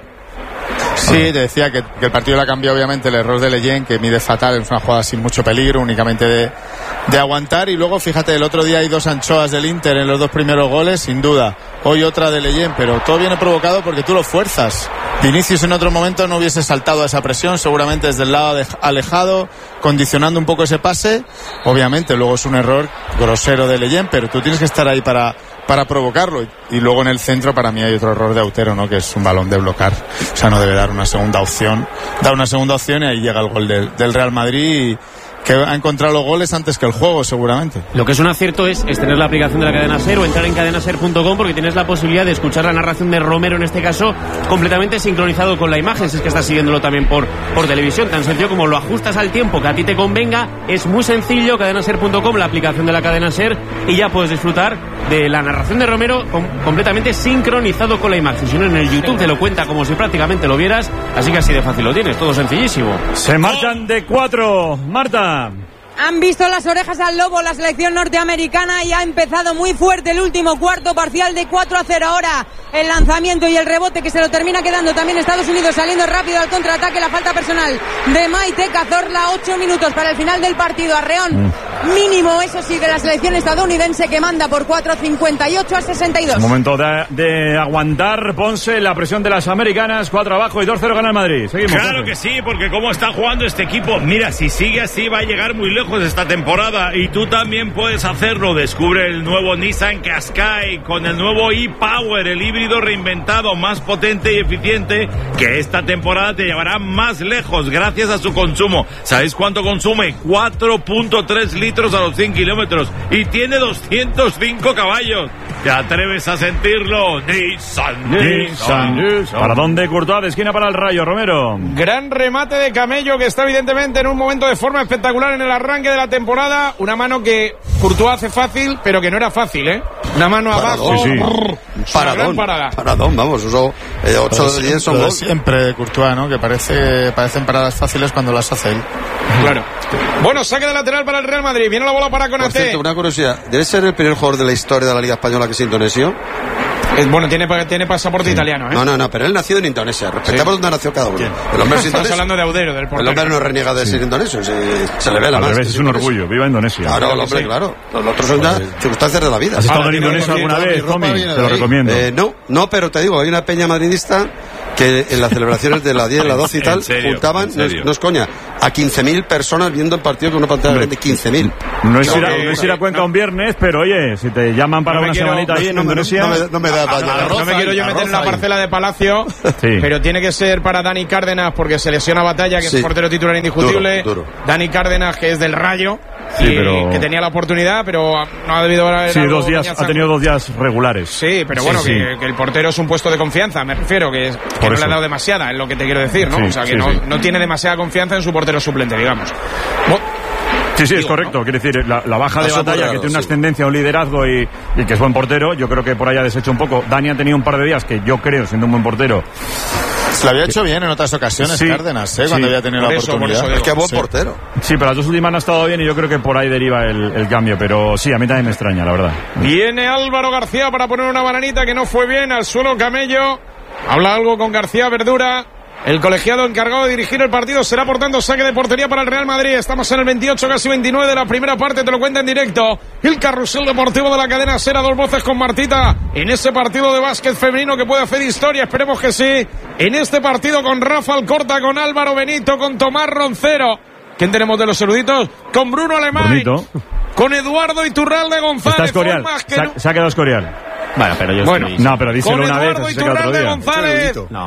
Sí, te decía que, que el partido le ha cambiado obviamente el error de Leyen, que mide fatal, es una jugada sin mucho peligro, únicamente de, de aguantar. Y luego, fíjate, el otro día hay dos anchoas del Inter en los dos primeros goles, sin duda. Hoy otra de Leyen, pero todo viene provocado porque tú lo fuerzas. Vinicius en otro momento no hubiese saltado a esa presión, seguramente desde el lado de- alejado, condicionando un poco ese pase. Obviamente, luego es un error grosero de Leyen, pero tú tienes que estar ahí para... para provocarlo. Y luego en el centro para mí hay otro error de Autero, ¿no? Que es un balón de blocar. O sea, no debe dar una segunda opción. Da una segunda opción y ahí llega el gol del, del Real Madrid, que ha encontrado los goles antes que el juego, seguramente. Lo que es un acierto es, es tener la aplicación de la cadena SER o entrar en cadena ser punto com, porque tienes la posibilidad de escuchar la narración de Romero, en este caso, completamente sincronizado con la imagen, si es que estás siguiéndolo también por, por televisión. Tan sencillo como lo ajustas al tiempo que a ti te convenga. Es muy sencillo, cadena ser punto com, la aplicación de la cadena SER, y ya puedes disfrutar de la narración de Romero com- completamente sincronizado con la imagen. Si no, en el YouTube te lo cuenta como si prácticamente lo vieras, así que así de fácil lo tienes, todo sencillísimo. Se marchan de cuatro. Marta. Han visto las orejas al lobo la selección norteamericana y ha empezado muy fuerte el último cuarto, parcial de cuatro a cero. Ahora el lanzamiento y el rebote que se lo termina quedando también Estados Unidos, saliendo rápido al contraataque. La falta personal de Maite Cazorla. Ocho minutos para el final del partido. Arreón mínimo, eso sí, de la selección estadounidense, que manda por cuatro, cincuenta y ocho a sesenta y dos. Momento de, de aguantar, Ponce, la presión de las americanas. Cuatro abajo y dos cero gana el Madrid. Seguimos. Claro Ponce. que sí, porque cómo está jugando este equipo. Mira, si sigue así va a llegar muy lejos esta temporada, y tú también puedes hacerlo. Descubre el nuevo Nissan Qashqai con el nuevo e-Power, el híbrido reinventado, más potente y eficiente, que esta temporada te llevará más lejos gracias a su consumo. ¿Sabéis cuánto consume? cuatro punto tres litros a los cien kilómetros y tiene doscientos cinco caballos. ¿Te atreves a sentirlo? Nissan, Nissan. Nissan. ¿Para dónde Courtois? De esquina para el Rayo, Romero. Gran remate de Camello, que está evidentemente en un momento de forma espectacular en el arranque de la temporada. Una mano que Courtois hace fácil, pero que no era fácil, ¿eh? Una mano Paradón. abajo. Sí, sí. Brrr, una Paradón, gran parada. paradón, vamos, eso, eh, ocho de diez son Lo de gol. siempre de Courtois, ¿no? Que parece, parecen paradas fáciles cuando las hace él. Claro. Bueno, saque de lateral para el Real Madrid. Viene la bola para Por Konaté. cierto, una curiosidad, ¿debe ser el primer jugador de la historia de la Liga Española que es indonesio? Eh, bueno, tiene, tiene pasaporte sí. italiano, ¿eh? No, no, no, pero él nació en Indonesia. Respetamos sí. dónde nació cada uno. ¿Quién? El hombre es Estamos hablando de Audero, del portero. El hombre no reniega de sí. ser indonesio, se, se le ve la mano. Al revés, es un orgullo, viva Indonesia. Claro, el hombre, sí. claro. Los otros son ya circunstancias de la vida. ¿Has estado en Indonesia alguna vez, Tommy? Te lo recomiendo. Eh, no, no, pero te digo, hay una peña madridista que en las celebraciones de la diez, la doce y tal, serio, juntaban, no es, no es coña, a quince mil personas viendo el partido con una pantalla grande, quince mil. No es ir a, no es ir a Cuenca no. un viernes, pero oye, si te llaman para no una quiero, semanita ahí en no, Indonesia... No me, no me da para no, no me quiero yo meter en la parcela de Palacio, sí. pero tiene que ser para Dani Cárdenas, porque se lesiona Batalla, que sí. es portero titular indiscutible. Duro, duro. Dani Cárdenas, que es del Rayo, sí, y pero... que tenía la oportunidad, pero no ha debido haber... Sí, dos días, ha tenido dos días regulares. Sí, pero bueno, sí, que, sí. que el portero es un puesto de confianza, me refiero, que, que no le ha dado demasiada, es lo que te quiero decir, ¿no? Sí, o sea, que sí, no, sí. no tiene demasiada confianza en su portero suplente, digamos. Bueno, Sí, sí, es correcto. ¿no? Quiere decir, la, la baja de Batalla, que tiene una ascendencia, un liderazgo y, y que es buen portero, yo creo que por ahí ha deshecho un poco. Dani ha tenido un par de días que yo creo, siendo un buen portero... Se lo había hecho bien en otras ocasiones, sí, Cárdenas, ¿eh? Cuando sí. había tenido la eso, oportunidad. Es que es buen sí. portero. Sí, pero las dos últimas no ha estado bien y yo creo que por ahí deriva el, el cambio. Pero sí, a mí también me extraña, la verdad. Viene Álvaro García para poner una bananita que no fue bien al suelo Camello. Habla algo con García Verdura. El colegiado encargado de dirigir el partido será, por tanto, saque de portería para el Real Madrid. Estamos en el veintiocho, casi veintinueve de la primera parte, te lo cuenta en directo el carrusel deportivo de la cadena SER, a dos voces con Martita, en ese partido de básquet femenino que puede hacer historia, esperemos que sí. En este partido con Rafa Alcorta, con Álvaro Benito, con Tomás Roncero. ¿Quién tenemos de los eruditos? Con Bruno Alemán, Bonito. Con Eduardo Iturralde González. Está Escorial, se, ha, no... se ha quedado Escorial. Bueno, pero yo bueno, estoy... No, pero díselo una vez. Con Eduardo Iturralde González. No.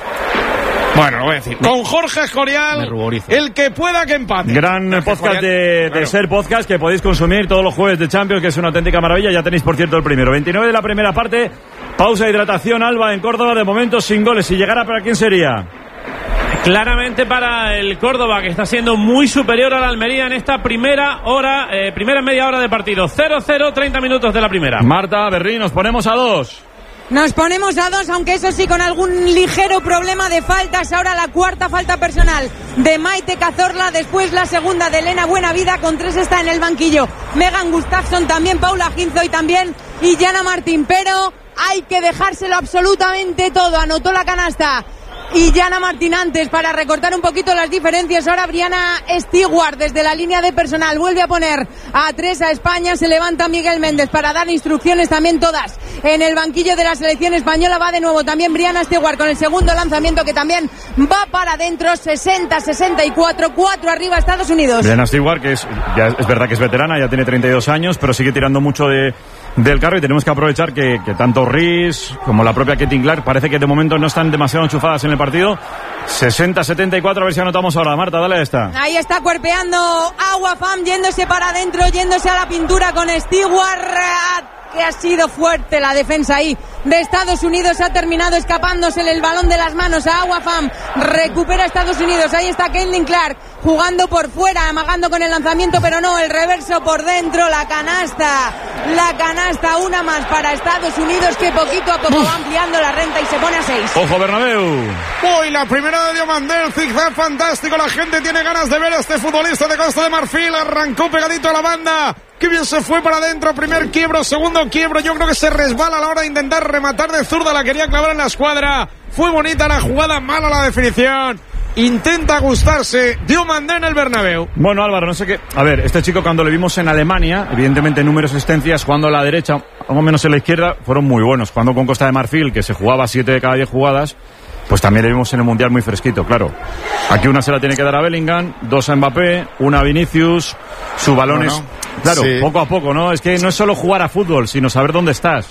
Bueno, lo voy a decir. Con Jorge Escorial, el que pueda que empate. Gran Jorge podcast Escorial, de, de claro. SER Podcast que podéis consumir todos los jueves de Champions, que es una auténtica maravilla. Ya tenéis, por cierto, el primero. veintinueve de la primera parte. Pausa de hidratación, Alba, en Córdoba. De momento sin goles. Si llegara, ¿para quién sería? Claramente para el Córdoba, que está siendo muy superior a la Almería en esta primera hora, eh, primera media hora de partido. cero cero, treinta minutos de la primera. Marta, Berrí, nos ponemos a dos. Nos ponemos a dos, aunque eso sí, con algún ligero problema de faltas. Ahora la cuarta falta personal de Maite Cazorla, después la segunda de Elena Buenavida, con tres está en el banquillo Megan Gustafsson, también Paula Ginzo y también Illana Martín, pero hay que dejárselo absolutamente todo. Anotó la canasta y Yana Martín antes para recortar un poquito las diferencias. Ahora Briana Stewart desde la línea de personal vuelve a poner a tres a España. Se levanta Miguel Méndez para dar instrucciones también, todas en el banquillo de la selección española. Va de nuevo también Briana Stewart con el segundo lanzamiento, que también va para adentro. Sesenta sesenta y cuatro, cuatro arriba Estados Unidos. Briana Stewart, que es, ya es verdad que es veterana, ya tiene treinta y dos años, pero sigue tirando mucho de del carro, y tenemos que aprovechar que, que tanto Riz como la propia Ketin Clark parece que de momento no están demasiado enchufadas en el partido. Sesenta setenta y cuatro, a ver si anotamos ahora. Marta, dale a esta. Ahí está cuerpeando Agua Fam, yéndose para adentro, yéndose a la pintura con Stewart, que ha sido fuerte la defensa ahí de Estados Unidos. Ha terminado escapándosele el balón de las manos a Agua Fam. Recupera Estados Unidos. Ahí está Caitlin Clark jugando por fuera, amagando con el lanzamiento, pero no, el reverso por dentro. La canasta, la canasta, una más para Estados Unidos, que poquito a poco Uf. va ampliando la renta y se pone a seis. Ojo, Bernabéu. Uy, la primera de Diomandel, zigzag fantástico. La gente tiene ganas de ver a este futbolista de Costa de Marfil. Arrancó pegadito a la banda. Qué bien se fue para adentro. Primer quiebro, segundo quiebro. Yo creo que se resbala a la hora de intentar rematar de zurda. La quería clavar en la escuadra. Fue bonita la jugada, mala la definición. Intenta gustarse Diomandé en el Bernabéu. Bueno, Álvaro, no sé qué. A ver, este chico, cuando lo vimos en Alemania, evidentemente números, asistencias, jugando a la derecha, algo menos en la izquierda, fueron muy buenos. Jugando con Costa de Marfil, que se jugaba siete de cada diez jugadas, pues también le vimos en el Mundial muy fresquito, claro. Aquí una se la tiene que dar a Bellingham, dos a Mbappé, una a Vinicius, su balón es... Bueno, claro, sí. Poco a poco, ¿no? Es que no es solo jugar a fútbol, sino saber dónde estás.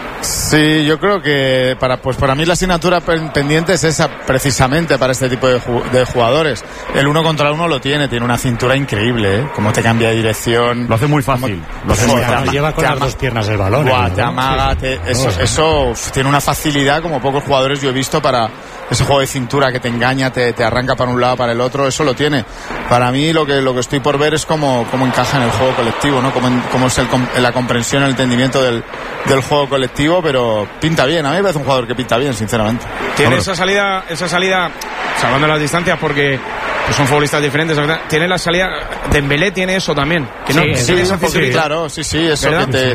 Sí, yo creo que para pues para mí la asignatura pendiente es esa, precisamente para este tipo de, ju- de jugadores. El uno contra uno lo tiene, tiene una cintura increíble, ¿eh? Cómo te cambia de dirección. Lo hace muy fácil. Cómo, lo hace muy fácil. Lleva con las dos piernas el balón. Buah, te amaga, te, eso, no, eso uf, tiene una facilidad como pocos jugadores yo he visto para ese juego de cintura que te engaña, te, te arranca para un lado, para el otro, eso lo tiene. Para mí lo que lo que estoy por ver es cómo, cómo encaja en el juego colectivo, ¿no? Cómo, cómo es el, la comprensión, el entendimiento del, del juego colectivo, pero pinta bien. A mí me parece un jugador que pinta bien, sinceramente. Tiene Hombre. esa salida, esa salida, salvando las distancias porque pues son futbolistas diferentes. Tiene la salida, Dembélé tiene eso también. Que no, sí, sí, sí, sí, claro, sí, sí, eso ¿verdad? que te...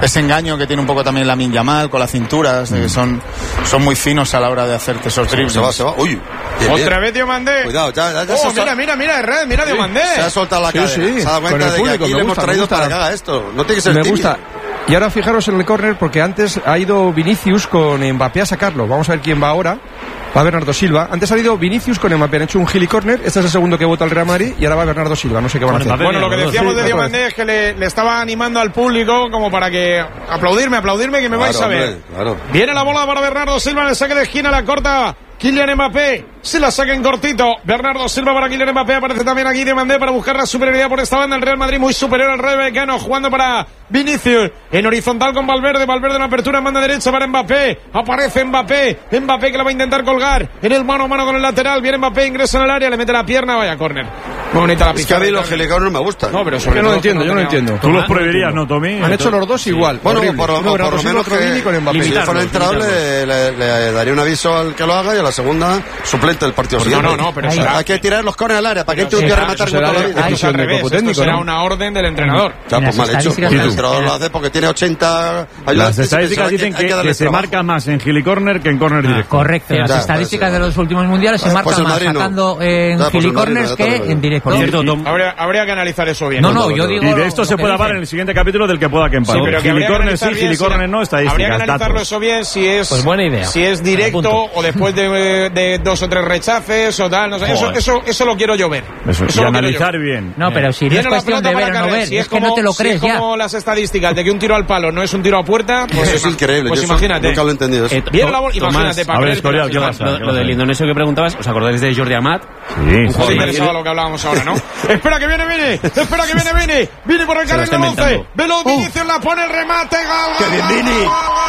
ese engaño que tiene un poco también Lamine Yamal con las cinturas, mm. eh, son, son muy finos a la hora de hacerte esos dribles. Se va, se va. Uy, bien, otra bien. vez Diomandé. Cuidado, ya, ya, ya oh, se mira, mira, mira, Red, mira sí. Diomandé. Se ha soltado la sí, cadera. Sí. Se ha dado cuenta de público, que aquí le hemos traído para que haga esto. No tiene que ser Me tibio. gusta. Y ahora fijaros en el córner, porque antes ha ido Vinicius con Mbappé a sacarlo. Vamos a ver quién va ahora. Va Bernardo Silva. Antes ha ido Vinicius con Mbappé. Han hecho un gili corner. Este es el segundo que vota el Real Madrid. Y ahora va Bernardo Silva. No sé qué van a hacer. Bueno, lo que decíamos de Diomandé es que le, le estaba animando al público como para que aplaudirme, aplaudirme, que me claro, vais a ver. Hombre, claro. Viene la bola para Bernardo Silva en el saque de esquina, la corta Kylian Mbappé. Se la saca en cortito. Bernardo Silva para Kylian Mbappé. Aparece también aquí Diomandé para buscar la superioridad por esta banda. El Real Madrid muy superior al Rayo Vallecano, jugando para Vinicius en horizontal con Valverde. Valverde en apertura en banda derecha para Mbappé. Aparece Mbappé. Mbappé que la va a intentar colgar en el mano a mano con el lateral. Viene Mbappé, ingresa en el área, le mete la pierna. Vaya córner. Muy bonita la pista. Es que a mí los gilicorners no me gustan. No, pero sobre yo no lo entiendo, yo no lo entiendo. Tú los prohibirías, ¿no, Tommy? Han hecho los dos igual. Bueno, horrible. por, por, no, por, por lo menos que con Mbappé. si fuera entrado le, le, le daría un aviso al que lo haga y a la segunda suplente del partido siguiente. No, no, no, pero o sea, hay que tirar los corners al área para que entre un tío a rematar con toda la vida. Esto al revés, esto será una orden del entrenador. Ya, pues mal hecho. El entrenador lo hace porque tiene ochenta ayudas. Las estadísticas dicen que, que, que se marca más en gilicorner que en corner directo. Correcto, las estadísticas de los últimos mundiales se marcan más sacando en gilicorners que en directo. Por cierto, habría, habría que analizar eso bien. No, no, yo digo. Y de esto se puede hablar en el siguiente capítulo del que pueda que empate. Sí, pero gilicorner sí, gilicorner no, estadísticas. Habría que analizarlo eso bien si es. Pues buena idea. Si es directo o después de, de dos o tres rechaces o tal, no sé. Eso, eso, eso lo quiero yo ver. Eso, eso y analizar bien. No, pero si no es cuestión de ver o no ver, si es, es como, que no te lo crees si es ya. como las estadísticas de que un tiro al palo no es un tiro a puerta, pues eso es increíble. Pues yo imagínate. Nunca lo he entendido eso. Eh, Bien la bola, imagínate para a ver, Escorial, ¿qué pasa? Lo, lo del indonesio que preguntabas, ¿os acordáis de Jordi Amat? Sí, un jugador interesado a lo que hablábamos ahora, ¿no? Espera que viene Vini, espera que viene Vini, Vini por el carril del once, Velo Vinicius la pone el remate, gol, ¡qué bien Vini!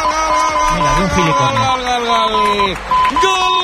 Mira, de un gilicorner. Gol, gol, gol, gol.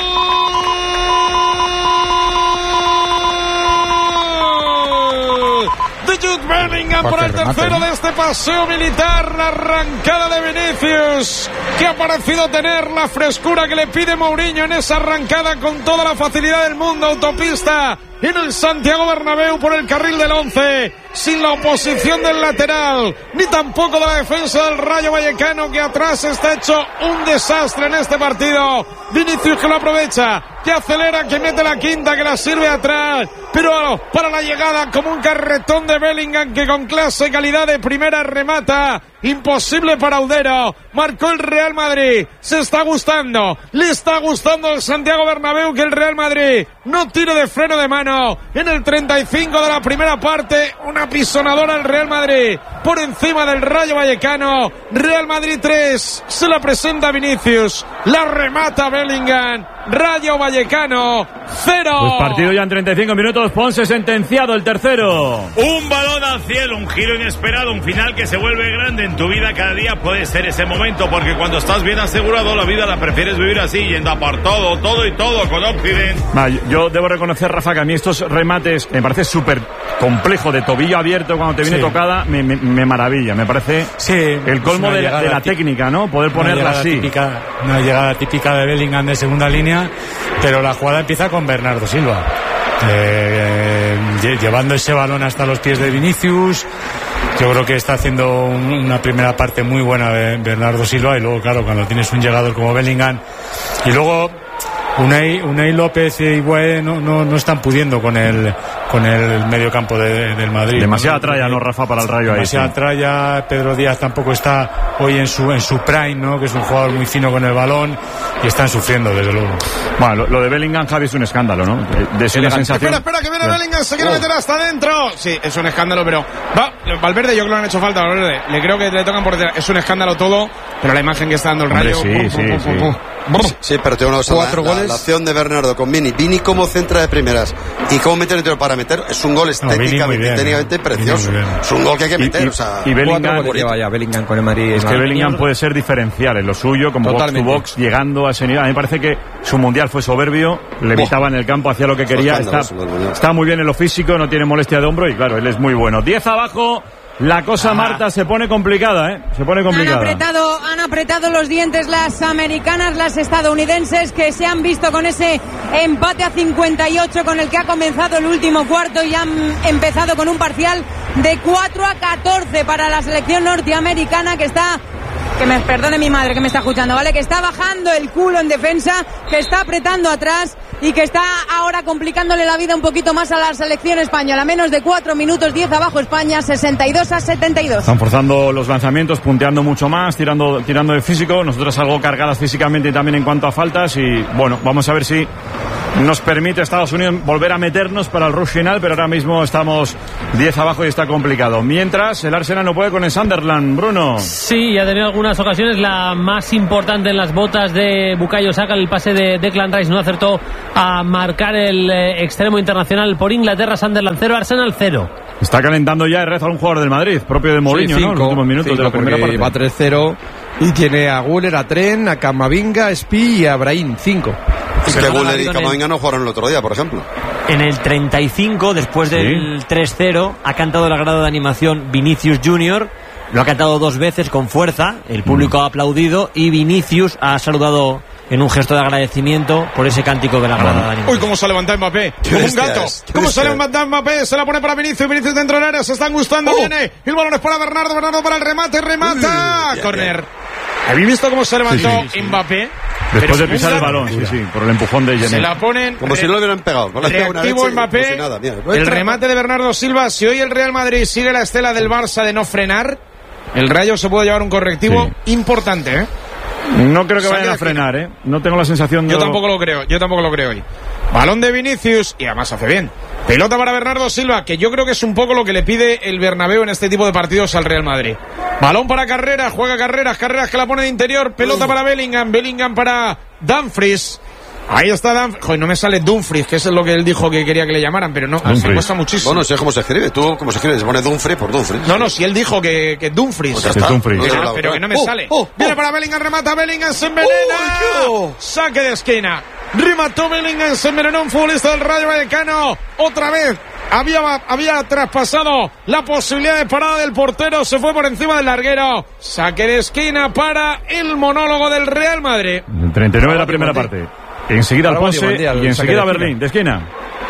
Jude Bellingham por el tercero de este paseo militar, la arrancada de Vinicius, que ha parecido tener la frescura que le pide Mourinho en esa arrancada con toda la facilidad del mundo, autopista en el Santiago Bernabéu por el carril del once, sin la oposición del lateral, ni tampoco de la defensa del Rayo Vallecano, que atrás está hecho un desastre en este partido. Vinicius que lo aprovecha, que acelera, que mete la quinta, que la sirve atrás, pero para la llegada como un carretón de Bellingham, que con clase y calidad de primera remata. Imposible para Audero. Marcó el Real Madrid. Se está gustando. Le está gustando el Santiago Bernabéu que el Real Madrid no tire de freno de mano. En el treinta y cinco de la primera parte, una pisonadora al Real Madrid por encima del Rayo Vallecano. Real Madrid tres. Se la presenta Vinicius. La remata Bellingham. Rayo Vallecano cero. Pues partido ya en treinta y cinco minutos. Ponce sentenciado el tercero. Un balón al cielo, un giro inesperado, un final que se vuelve grande en tu vida. Cada día puede ser ese momento, porque cuando estás bien asegurado la vida la prefieres vivir así, yendo a por todo, todo y todo con Occident. Va, yo debo reconocer, Rafa, que a mí estos remates me parece súper complejo, de tobillo abierto cuando te viene sí. tocada, me, me, me maravilla, me parece sí, el colmo de, de la técnica, ¿no? Poder ponerla así. Típica, una llegada típica de Bellingham de segunda línea, pero la jugada empieza con Bernardo Silva. Eh, llevando ese balón hasta los pies de Vinicius. Yo creo que está haciendo un, una primera parte muy buena de Bernardo Silva, y luego, claro, cuando tienes un llegador como Bellingham, y luego Unai, Unai López y Higuaín no, no, no están pudiendo con el con el medio campo de, del Madrid. Demasiada tralla, ¿no, Rafa, para el Rayo ahí? Demasiada sí. tralla. Pedro Díaz tampoco está hoy en su en su prime, ¿no? Que es un jugador muy fino con el balón, y están sufriendo, desde luego. Bueno, lo, lo de Bellingham, Javi, es un escándalo, ¿no? De, de esa sensación. Espera, espera, que viene yeah. Bellingham, se quiere oh. meter hasta adentro. Sí, es un escándalo, pero va, Valverde, yo creo que le han hecho falta a Valverde. Le creo que le tocan por detrás. Es un escándalo todo, pero la imagen que está dando el Rayo. Hombre, sí, pum, sí, pum, pum, sí. Pum. Sí, pero tengo una cosa. Cuatro la, goles. La, la acción de Bernardo con Vini. Vini como centra de primeras y cómo meter el tiro para meter. Es un gol estéticamente, no, técnicamente precioso. Es un gol que hay que meter. Y, y, o sea, y Bellingham, vaya, Bellingham con el Madrid. Es que Bellingham puede ser diferencial en lo suyo, como Totalmente. box to box, llegando a ese nivel. A mí me parece que su mundial fue soberbio, le evitaba en el campo, hacía lo que quería. Está, está muy bien en lo físico, no tiene molestia de hombro, y claro, él es muy bueno. diez abajo. La cosa, ah. Marta, se pone complicada, ¿eh? Se pone complicada. Han apretado, han apretado los dientes las americanas, las estadounidenses, que se han visto con ese empate a cincuenta y ocho con el que ha comenzado el último cuarto, y han empezado con un parcial de cuatro a catorce para la selección norteamericana, que está, que me perdone mi madre que me está escuchando, ¿vale? Que está bajando el culo en defensa, que está apretando atrás y que está ahora complicándole la vida un poquito más a la selección española. Menos de cuatro minutos, diez abajo España, sesenta y dos a setenta y dos. Están forzando los lanzamientos, punteando mucho más, tirando, tirando de físico. Nosotros algo cargadas físicamente y también en cuanto a faltas. Y bueno, vamos a ver si nos permite Estados Unidos volver a meternos para el rush final, pero ahora mismo estamos diez abajo y está complicado. Mientras, el Arsenal no puede con el Sunderland, Bruno. Sí, ha tenido algunas ocasiones, la más importante en las botas de Bukayo Saka, el pase de Declan Rice no acertó a marcar el eh, extremo internacional por Inglaterra. Sunderland cero, Arsenal cero. Está calentando ya el rezo a un jugador del Madrid, propio de Mourinho, sí, cinco, ¿no? Los últimos minutos de la primera parte. Va tres cero y tiene a Guller, a Tren, a Camavinga, a Spi y a Brahim, cinco. Es que Guller y Camavinga no jugaron el otro día, por ejemplo. En el treinta y cinco, después del ¿Sí? tres cero, ha cantado la grada de animación Vinicius Junior. Lo ha cantado dos veces con fuerza, el público mm. ha aplaudido y Vinicius ha saludado en un gesto de agradecimiento por ese cántico de la grada de animación. Uy, cómo se levanta Mbappé, como un gato. ¿Cómo se levanta Mbappé? Se la pone para Vinicius, Vinicius dentro del área, se están gustando, oh. viene. El balón es para Bernardo, Bernardo para el remate, remata. Uh, Corner. ¿Habéis visto cómo se levantó sí, sí, sí. Mbappé? Después de pisar el balón, sí, sí, por el empujón de Jenny. Se la ponen. Como re- si no lo hubieran pegado. No reactivo Mbappé. Pues nada, mira, el remate de Bernardo Silva. Si hoy el Real Madrid sigue la estela del Barça de no frenar, el Rayo se puede llevar un correctivo sí. importante, ¿eh? No creo que vayan a frenar, ¿eh? No tengo la sensación de... Yo tampoco lo creo, yo tampoco lo creo hoy. Balón de Vinicius, y además hace bien. Pelota para Bernardo Silva, que yo creo que es un poco lo que le pide el Bernabéu en este tipo de partidos al Real Madrid. Balón para Carreras, juega Carreras, Carreras que la pone de interior. Pelota para Bellingham, Bellingham para Dumfries. Ahí está Dumfries. Joder, no me sale Dumfries, que es lo que él dijo que quería que le llamaran, pero no, me cuesta muchísimo. Bueno, sé cómo se escribe. Tú, ¿cómo se escribe? Se pone Dumfries por Dumfries. No, no, si él dijo que, que Dumfries. Pues ya está. Dumfries. Ah, pero que no me oh, sale. Oh, oh. Viene para Bellingham, remata Bellingham, se envenena. Oh, saque de esquina. Remató Bellingham, se envenenó un futbolista del Rayo Vallecano. Otra vez. Había, había traspasado la posibilidad de parada del portero. Se fue por encima del larguero. Saque de esquina para el monólogo del Real Madrid. El treinta y nueve de la primera parte. Enseguida al Ponce y enseguida Berlín, de esquina.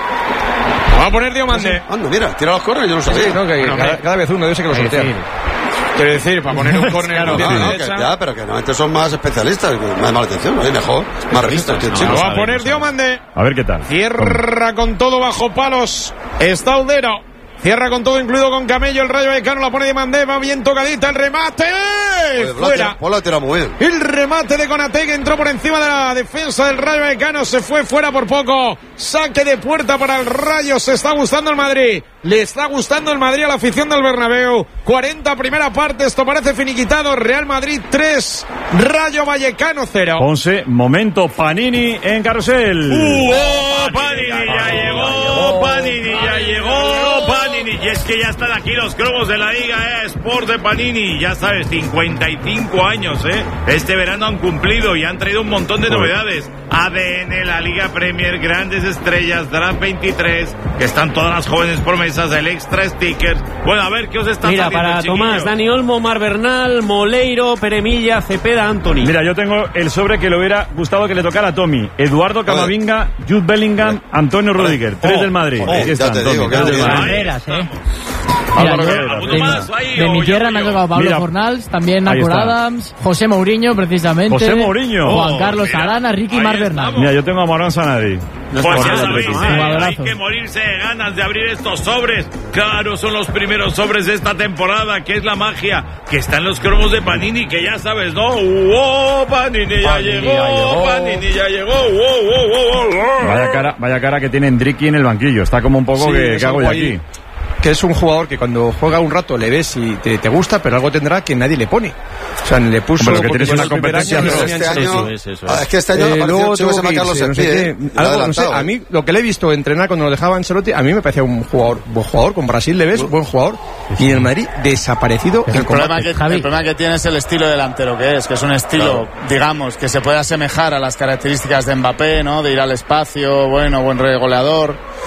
Va a poner Diomande. Anda, mira, tira los córneres, yo no sabía. Sí, no, que bueno, cada, cada vez uno, yo sé que lo sortea. Quiero decir, para poner un córner claro, no, no, que, ya, pero que normalmente son más especialistas, más mala atención, ¿no? Mejor, más revistas que chicos. Lo va a poner Diomande. A ver qué tal. Cierra con todo bajo palos. Está Udero. Cierra con todo, incluido con Camello. El Rayo Vallecano la pone Diomande. Va bien tocadita el remate. Oye, fuera. Pues la tira muy bien. El remate de Konaté que entró por encima de la defensa del Rayo Vallecano. Se fue fuera por poco. Saque de puerta para el Rayo. Se está gustando el Madrid. Le está gustando el Madrid a la afición del Bernabéu. cuarenta primera parte. Esto parece finiquitado. Real Madrid tres. Rayo Vallecano cero. Ponce, momento Panini en carrusel. Uh, oh, Panini ya llegó. Panini ya llegó. Panini. Y es que ya están aquí los cromos de la Liga eh, Sport de Panini. Ya sabes, cincuenta y cinco años, ¿eh? Este verano han cumplido y han traído un montón de novedades. A D N, la Liga Premier, grandes estrellas, Draft veintitrés, que están todas las jóvenes promesas, el extra stickers. Bueno, a ver, ¿qué os está Mira, para Tomás, Dani Olmo, Mar Bernal, Moleiro, Peremilla, Cepeda, Anthony. Mira, yo tengo el sobre que le hubiera gustado que le tocara a Tommy. Eduardo Camavinga, Jude Bellingham, Antonio Rudiger. Tres oh, del Madrid. Oh, Aquí están, Tommy, tres del Madrid. ¿eh? Mira, yo, de, de mi tierra me ha tocado Pablo Fornals, también Nacor Adams, José Mourinho, precisamente. José Mourinho. Juan Carlos oh, Arana, Ricky Mar Bernal. Mira, yo tengo a Morán Sanadi. Pues ya sabéis, eh, hay que morirse de ganas de abrir estos sobres. Claro, son los primeros sobres de esta temporada, que es la magia, que están los cromos de Panini, que ya sabes, ¿no? ¡Oh, Panini ya Panini llegó! Ya llegó. ¡Panini ya llegó! ¡Oh, oh, oh, oh! Vaya cara, vaya cara que tiene Endricky en el banquillo. Está como un poco sí, que, que hago yo aquí. Que es un jugador que cuando juega un rato le ves y te, te gusta, pero algo tendrá que nadie le pone. O sea, le puso... Pero que tienes una competencia... Año, este año, eso, eso, eso. Es que este año eh, luego tuvo que Carlos no sé qué, algo, no sé, a mí, lo que le he visto entrenar cuando lo dejaba Ancelotti, a mí me parecía un jugador, buen jugador. Con Brasil le ves, buen jugador. Y en el Madrid, desaparecido el, el problema que, el problema que tiene es el estilo delantero que es, que es un estilo, claro, digamos, que se puede asemejar a las características de Mbappé, ¿no? De ir al espacio, bueno, buen goleador.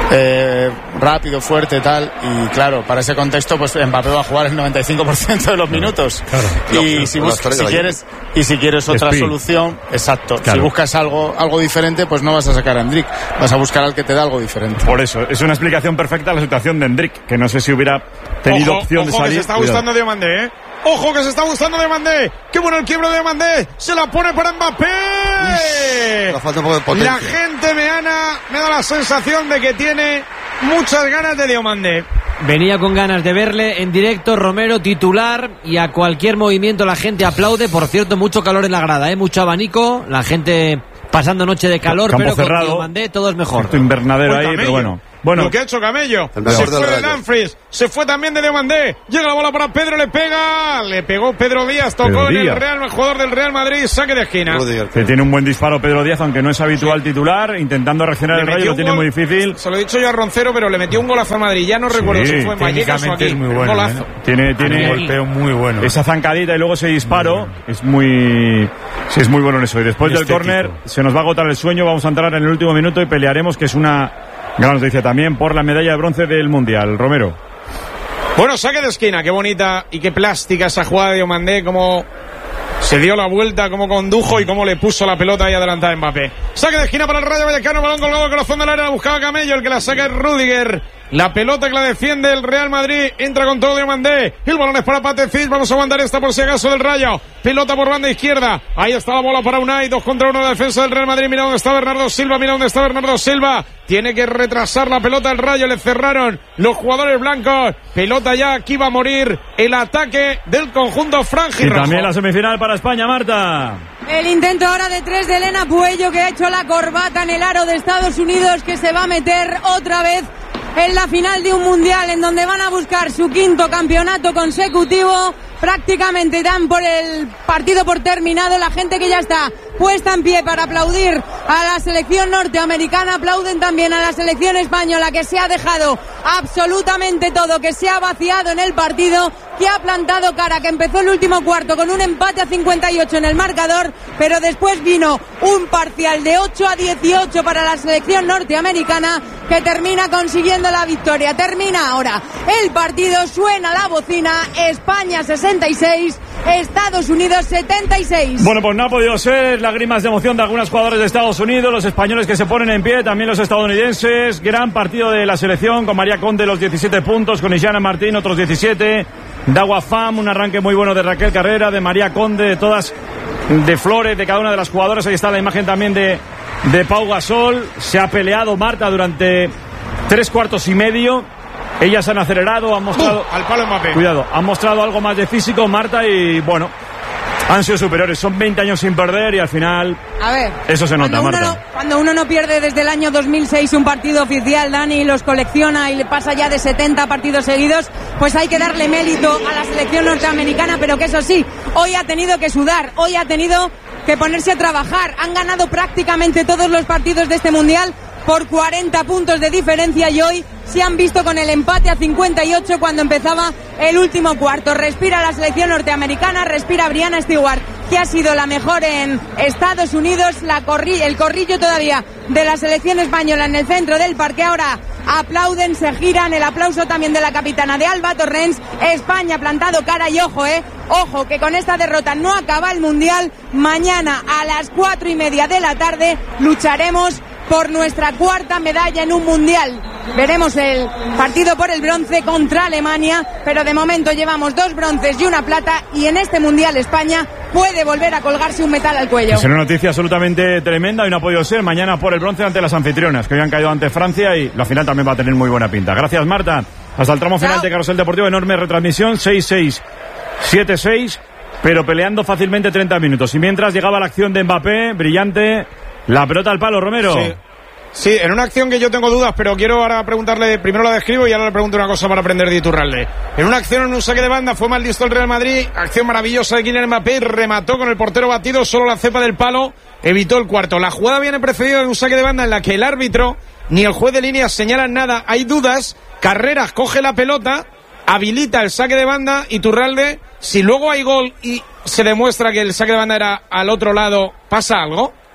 eh, rápido, fuerte, tal, y claro, para ese contexto, pues Mbappé va a jugar el noventa y cinco por ciento de los minutos. Claro. Y si, bus- si quieres y si quieres otra Speed. solución, exacto. Claro. Si buscas algo algo diferente, pues no vas a sacar a Endrick, vas a buscar al que te da algo diferente. Por eso, es una explicación perfecta a la situación de Endrick, que no sé si hubiera tenido ojo, opción ojo de salir. Que se está gustando Diomandé, ¿eh? Ojo que se está gustando Diomandé. Qué bueno el quiebro de Diomandé. Se la pone para Mbappé. Uy, la gente meana me da la sensación de que tiene muchas ganas de Diomandé. Venía con ganas de verle en directo, Romero titular, y a cualquier movimiento la gente aplaude. Por cierto, mucho calor en la grada, ¿eh? Mucho abanico, la gente pasando noche de calor, Campo pero cerrado. con Diomandé todo es mejor. Esto invernadero ahí, pero bueno. Bueno, lo que ha hecho Camello. Se fue de Dumfries, se fue también de Diomandé. Llega la bola para Pedro, le pega. Le pegó Pedro Díaz, tocó Pedro en Díaz. El Real, el jugador del Real Madrid, saque de esquina. Que tiene un buen disparo Pedro Díaz, aunque no es habitual sí. titular, intentando reaccionar el Rayo, lo tiene gol, muy difícil. Se lo he dicho yo a Roncero, pero le metió un golazo a Madrid. Ya no sí, recuerdo si fue en Vallecas o aquí. Es muy bueno, golazo. ¿eh? Tiene, tiene un golpeo muy bueno. Esa zancadita y luego ese disparo bueno. es muy sí, es muy bueno en eso. Y después del córner se nos va a agotar el sueño, vamos a entrar en el último minuto y pelearemos, que es una gran noticia también por la medalla de bronce del Mundial. Romero. Bueno, saque de esquina, qué bonita y qué plástica esa jugada de Diomandé, cómo se dio la vuelta, cómo condujo y cómo le puso la pelota ahí adelantada a Mbappé. Saque de esquina para el Rayo Vallecano, balón colgado al corazón del área, la buscaba Camello, el que la saca es Rüdiger. La pelota que la defiende el Real Madrid, entra con todo Diomandé, el balón es para Patecis, vamos a aguantar esta por si acaso del Rayo, pelota por banda izquierda, ahí está la bola para Unai, dos contra uno de defensa del Real Madrid, mira dónde está Bernardo Silva, mira dónde está Bernardo Silva, tiene que retrasar la pelota el Rayo, le cerraron los jugadores blancos, pelota ya, aquí va a morir el ataque del conjunto franjirrojo. Y también la semifinal para España, Marta. El intento ahora de tres de Elena Puello, que ha hecho la corbata en el aro de Estados Unidos, que se va a meter otra vez en la final de un mundial en donde van a buscar su quinto campeonato consecutivo. Prácticamente dan por el partido por terminado. La gente que ya está puesta en pie para aplaudir a la selección norteamericana, aplauden también a la selección española, que se ha dejado absolutamente todo, que se ha vaciado en el partido, que ha plantado cara, que empezó el último cuarto con un empate a cincuenta y ocho en el marcador, pero después vino un parcial de ocho a dieciocho para la selección norteamericana, que termina consiguiendo la victoria. Termina ahora el partido, suena la bocina, España sesenta y seis, Estados Unidos setenta y seis. Bueno, pues no ha podido ser, lágrimas de emoción de algunos jugadores de Estados Unidos, los españoles que se ponen en pie, también los estadounidenses. Gran partido de la selección, con María Conde los diecisiete puntos, con Ixana Martín otros diecisiete, Dawa Fam, un arranque muy bueno de Raquel Carrera, de María Conde, de todas, de Flores, de cada una de las jugadoras. Ahí está la imagen también de, de Pau Gasol. Se ha peleado Marta durante tres cuartos y medio. Ellas han acelerado, han mostrado... Uh, al palo Mbappé. Cuidado, han mostrado algo más de físico, Marta, y bueno, han sido superiores. Son veinte años sin perder y al final... A ver... Eso se nota, Marta. No, cuando uno no pierde desde el año dos mil seis un partido oficial, Dani, los colecciona y le pasa ya de setenta partidos seguidos, pues hay que darle mérito a la selección norteamericana, pero que eso sí, hoy ha tenido que sudar, hoy ha tenido que ponerse a trabajar. Han ganado prácticamente todos los partidos de este Mundial por cuarenta puntos de diferencia y hoy se han visto con el empate a cincuenta y ocho cuando empezaba el último cuarto. Respira la selección norteamericana, respira Brianna Stewart, que ha sido la mejor en Estados Unidos. La corri- el corrillo todavía de la selección española en el centro del parque. Ahora aplauden, se giran, el aplauso también de la capitana de Alba Torrens. España plantado cara y ojo, eh, ojo, que con esta derrota no acaba el Mundial. Mañana a las cuatro y media de la tarde lucharemos por nuestra cuarta medalla en un mundial. Veremos el partido por el bronce contra Alemania, pero de momento llevamos dos bronces y una plata, y en este mundial España puede volver a colgarse un metal al cuello. Es una noticia absolutamente tremenda y no ha podido ser. Mañana por el bronce ante las anfitrionas, que hoy han caído ante Francia, y la final también va a tener muy buena pinta. Gracias, Marta. Hasta el tramo final. Chao. De Carrusel Deportivo, enorme retransmisión, seis seis, siete seis, pero peleando fácilmente treinta minutos. Y mientras llegaba la acción de Mbappé, brillante. La pelota al palo, Romero. Sí. Sí, en una acción que yo tengo dudas, pero quiero ahora preguntarle, primero la describo y ahora le pregunto una cosa para aprender de Iturralde. En una acción, en un saque de banda, fue mal listo el Real Madrid, acción maravillosa de Kylian Mbappé, remató con el portero batido, solo la cepa del palo evitó el cuarto. La jugada viene precedida de un saque de banda en la que el árbitro ni el juez de línea señalan nada, hay dudas. Carreras coge la pelota, habilita el saque de banda. Iturralde, si luego hay gol y se demuestra que el saque de banda era al otro lado, ¿pasa algo?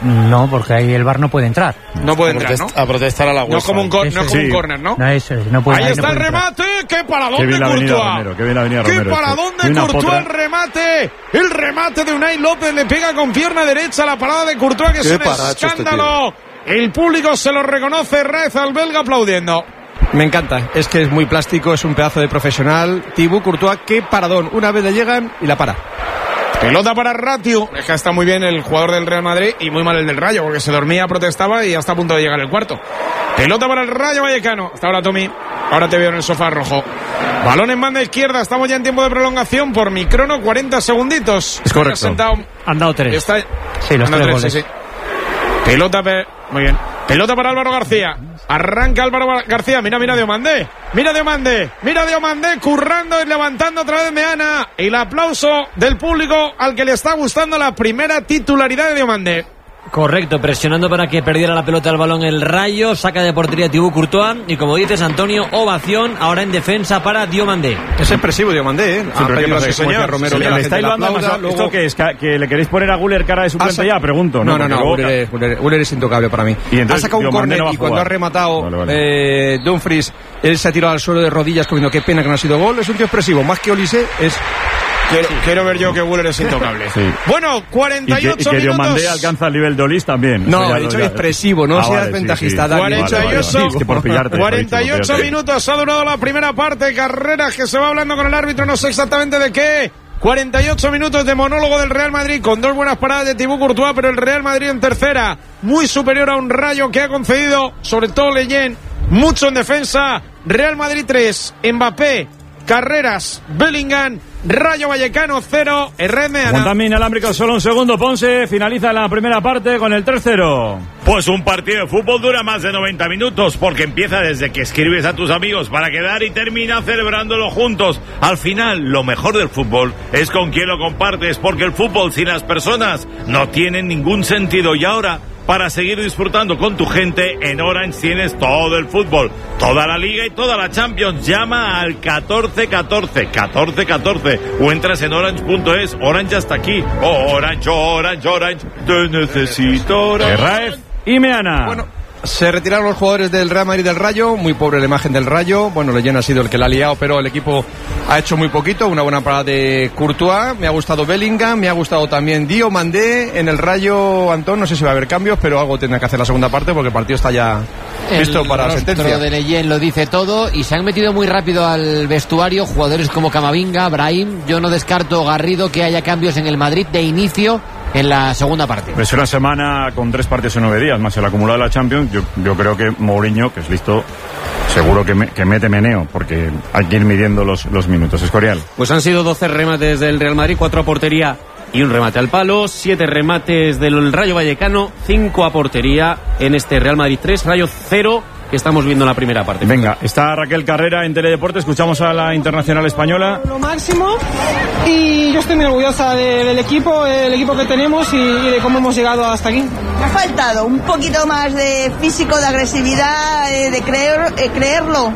No, porque ahí el V A R no puede entrar. No puede entrar, ¿no? A protestar a la UEFA. No es como un, co- no es como Sí. un córner, ¿no? No, eso es, no puede, Ahí ahí está no el puede entrar. remate. ¡Qué paradón Qué de bien la avenida Courtois! Romero, qué bien la avenida ¡Qué Romero. paradón este. Y de una Courtois! potra. El remate. El remate de Unai López le pega con pierna derecha la parada de Courtois, que es Qué un paracho este escándalo. El público se lo reconoce. Raez al belga aplaudiendo. Me encanta, es que es muy plástico, es un pedazo de profesional. Thibaut Courtois, qué paradón. Una vez le llegan y la para. Pelota para Ratiu. Es que está muy bien el jugador del Real Madrid y muy mal el del Rayo, porque se dormía, protestaba y ya está a punto de llegar el cuarto. Pelota para el Rayo Vallecano. Hasta ahora, Tommy. Ahora te veo en el sofá rojo. Balón en banda izquierda. Estamos ya en tiempo de prolongación. Por mi crono, cuarenta segunditos. Es correcto. Sentado. Han dado tres. Está... Sí, los Han dado tres tres, goles. sí, sí. Pelota, pe... muy bien. Pelota para Álvaro García. Arranca Álvaro García. Mira, mira Diomandé. Mira Diomandé. Mira Diomandé currando y levantando otra vez Meana. Y el aplauso del público al que le está gustando la primera titularidad de Diomandé. Correcto, presionando para que perdiera la pelota al balón el Rayo, saca de portería Thibaut Courtois y como dices Antonio, ovación ahora en defensa para Diomandé. Es expresivo Diomandé, ¿eh? Sí, Ha pero ¿qué pedido pasa? así como decía Romero, Sí, que la le gente está la hilando aplauda, más- luego- ¿Esto qué es? ¿Que, que le queréis poner a Guller cara de suplente Ha sa- ya? Pregunto. No, no, no, Porque luego- Guller es, Guller- Guller es intocable para mí. Y entonces Ha sacado un Diomandé córner no va a y cuando jugar. ha rematado Vale, vale. eh, Dumfries, él se ha tirado al suelo de rodillas comiendo qué pena que no ha sido gol. Es un tío expresivo, más que Olise, es... Quiero, quiero ver yo que Guller es intocable. Sí. Bueno, Y cuarenta y que, y ocho que minutos. Diomandé alcanza el nivel de Olis también. No, Eso ya he dicho ya- expresivo, no Ah, seas vale, sí, ventajista, sí. Dani. Vale, vale, vale, vale. cuarenta y ocho, Es que por pillarte, cuarenta y por ocho pillarte. minutos ha durado la primera parte. Carreras que se va hablando con el árbitro, no sé exactamente de qué. cuarenta y ocho minutos de monólogo del Real Madrid con dos buenas paradas de Thibaut Courtois, pero el Real Madrid en tercera, muy superior a un Rayo que ha concedido, sobre todo Leyen, mucho en defensa. Real Madrid tres, Mbappé, Carreras, Bellingham, Rayo Vallecano cero, Herrera. Aguantame inalámbrico, solo un segundo, Ponce. Finaliza la primera parte con el tres cero. Pues un partido de fútbol dura más de noventa minutos porque empieza desde que escribes a tus amigos para quedar y termina celebrándolo juntos. Al final, lo mejor del fútbol es con quien lo compartes, porque el fútbol sin las personas no tiene ningún sentido. Y ahora, para seguir disfrutando con tu gente, en Orange tienes todo el fútbol, toda la Liga y toda la Champions. Llama al catorce catorce, catorce catorce o entras en orange punto es. Orange hasta aquí. Orange, Orange, Orange, te necesito Orange. Raez y Meana. Bueno, se retiraron los jugadores del Real Madrid del Rayo, muy pobre la imagen del Rayo. Bueno, Leyen ha sido el que la ha liado, pero el equipo ha hecho muy poquito. Una buena parada de Courtois, me ha gustado Bellingham, me ha gustado también Diomandé. En el Rayo, Antón, no sé si va a haber cambios, pero algo tendrá que hacer la segunda parte porque el partido está ya listo para la sentencia. El rostro de Leyen lo dice todo y se han metido muy rápido al vestuario jugadores como Camavinga, Brahim. Yo no descarto, Garrido, que haya cambios en el Madrid de inicio en la segunda parte. Es una semana con tres partidos en nueve días, más el acumulado de la Champions. Yo, yo creo que Mourinho, que es listo, seguro que, me, que mete meneo, porque hay que ir midiendo los, los minutos. Escorial. Pues han sido doce remates del Real Madrid, cuatro a portería y un remate al palo, siete remates del Rayo Vallecano, cinco a portería en este Real Madrid tres, Rayo cero, que estamos viendo en la primera parte. Venga, está Raquel Carrera en Teledeporte, escuchamos a la internacional española. Lo máximo y yo estoy muy orgullosa de, del equipo, el equipo que tenemos y, y de cómo hemos llegado hasta aquí. Me ha faltado un poquito más de físico, de agresividad, eh, de creer, eh, creerlo.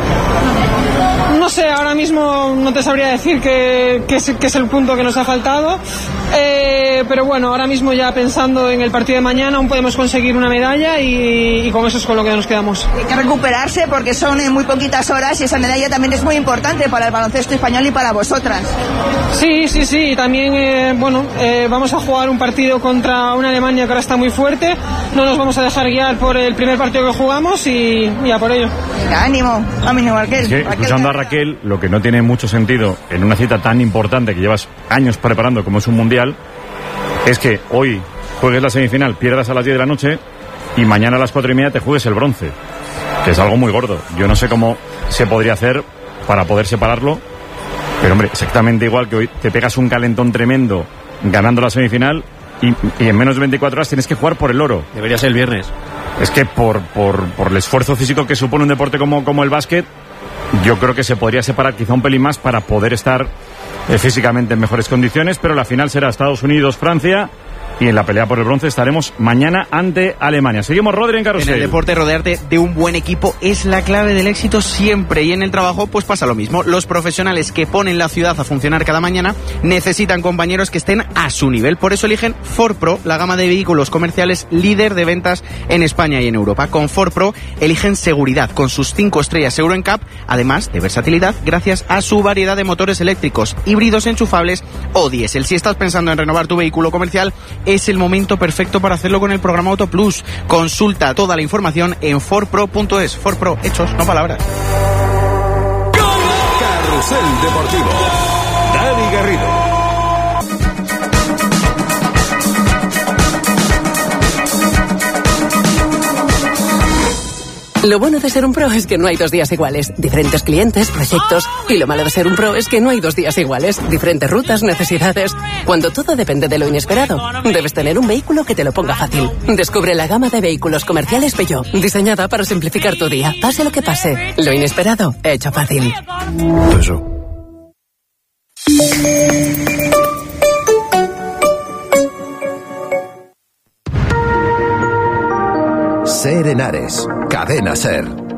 No sé, ahora mismo no te sabría decir que, que, es, que es el punto que nos ha faltado, eh, pero bueno, ahora mismo ya pensando en el partido de mañana aún podemos conseguir una medalla y, y con eso es con lo que nos quedamos. Hay que recuperarse porque son eh, muy poquitas horas y esa medalla también es muy importante para el baloncesto español y para vosotras. Sí, sí, sí, y también, eh, bueno, eh, vamos a jugar un partido contra una Alemania que ahora está muy fuerte, no nos vamos a dejar guiar por el primer partido que jugamos y ya por ello. Venga, ánimo, ánimo, Raquel. Es que, Raquel, escuchando a Raquel, lo que no tiene mucho sentido en una cita tan importante que llevas años preparando como es un mundial, es que hoy juegues la semifinal, pierdas a las diez de la noche y mañana a las cuatro y media te juegues el bronce, que es algo muy gordo. Yo no sé cómo se podría hacer para poder separarlo, pero hombre, exactamente igual que hoy te pegas un calentón tremendo ganando la semifinal y, y en menos de veinticuatro horas tienes que jugar por el oro. Debería ser el viernes. Es que por, por, por el esfuerzo físico que supone un deporte como, como el básquet, yo creo que se podría separar quizá un pelín más para poder estar eh, físicamente en mejores condiciones, pero la final será Estados Unidos-Francia y en la pelea por el bronce estaremos mañana ante Alemania. Seguimos, Rodri, en Carrusel. En el deporte, rodearte de un buen equipo es la clave del éxito siempre, y en el trabajo pues pasa lo mismo. Los profesionales que ponen la ciudad a funcionar cada mañana necesitan compañeros que estén a su nivel. Por eso eligen Ford Pro, la gama de vehículos comerciales líder de ventas en España y en Europa. Con Ford Pro eligen seguridad con sus cinco estrellas Euro N C A P, además de versatilidad gracias a su variedad de motores eléctricos, híbridos, enchufables o diésel. Si estás pensando en renovar tu vehículo comercial, es el momento perfecto para hacerlo con el programa Auto Plus. Consulta toda la información en ford pro punto es. Ford Pro, hechos, no palabras. Carrusel Deportivo. Dani Garrido. Lo bueno de ser un pro es que no hay dos días iguales. Diferentes clientes, proyectos. Y lo malo de ser un pro es que no hay dos días iguales. Diferentes rutas, necesidades. Cuando todo depende de lo inesperado, debes tener un vehículo que te lo ponga fácil. Descubre la gama de vehículos comerciales Peugeot, diseñada para simplificar tu día. Pase lo que pase, lo inesperado, hecho fácil. Eso. Ser Henares, Cadena Ser.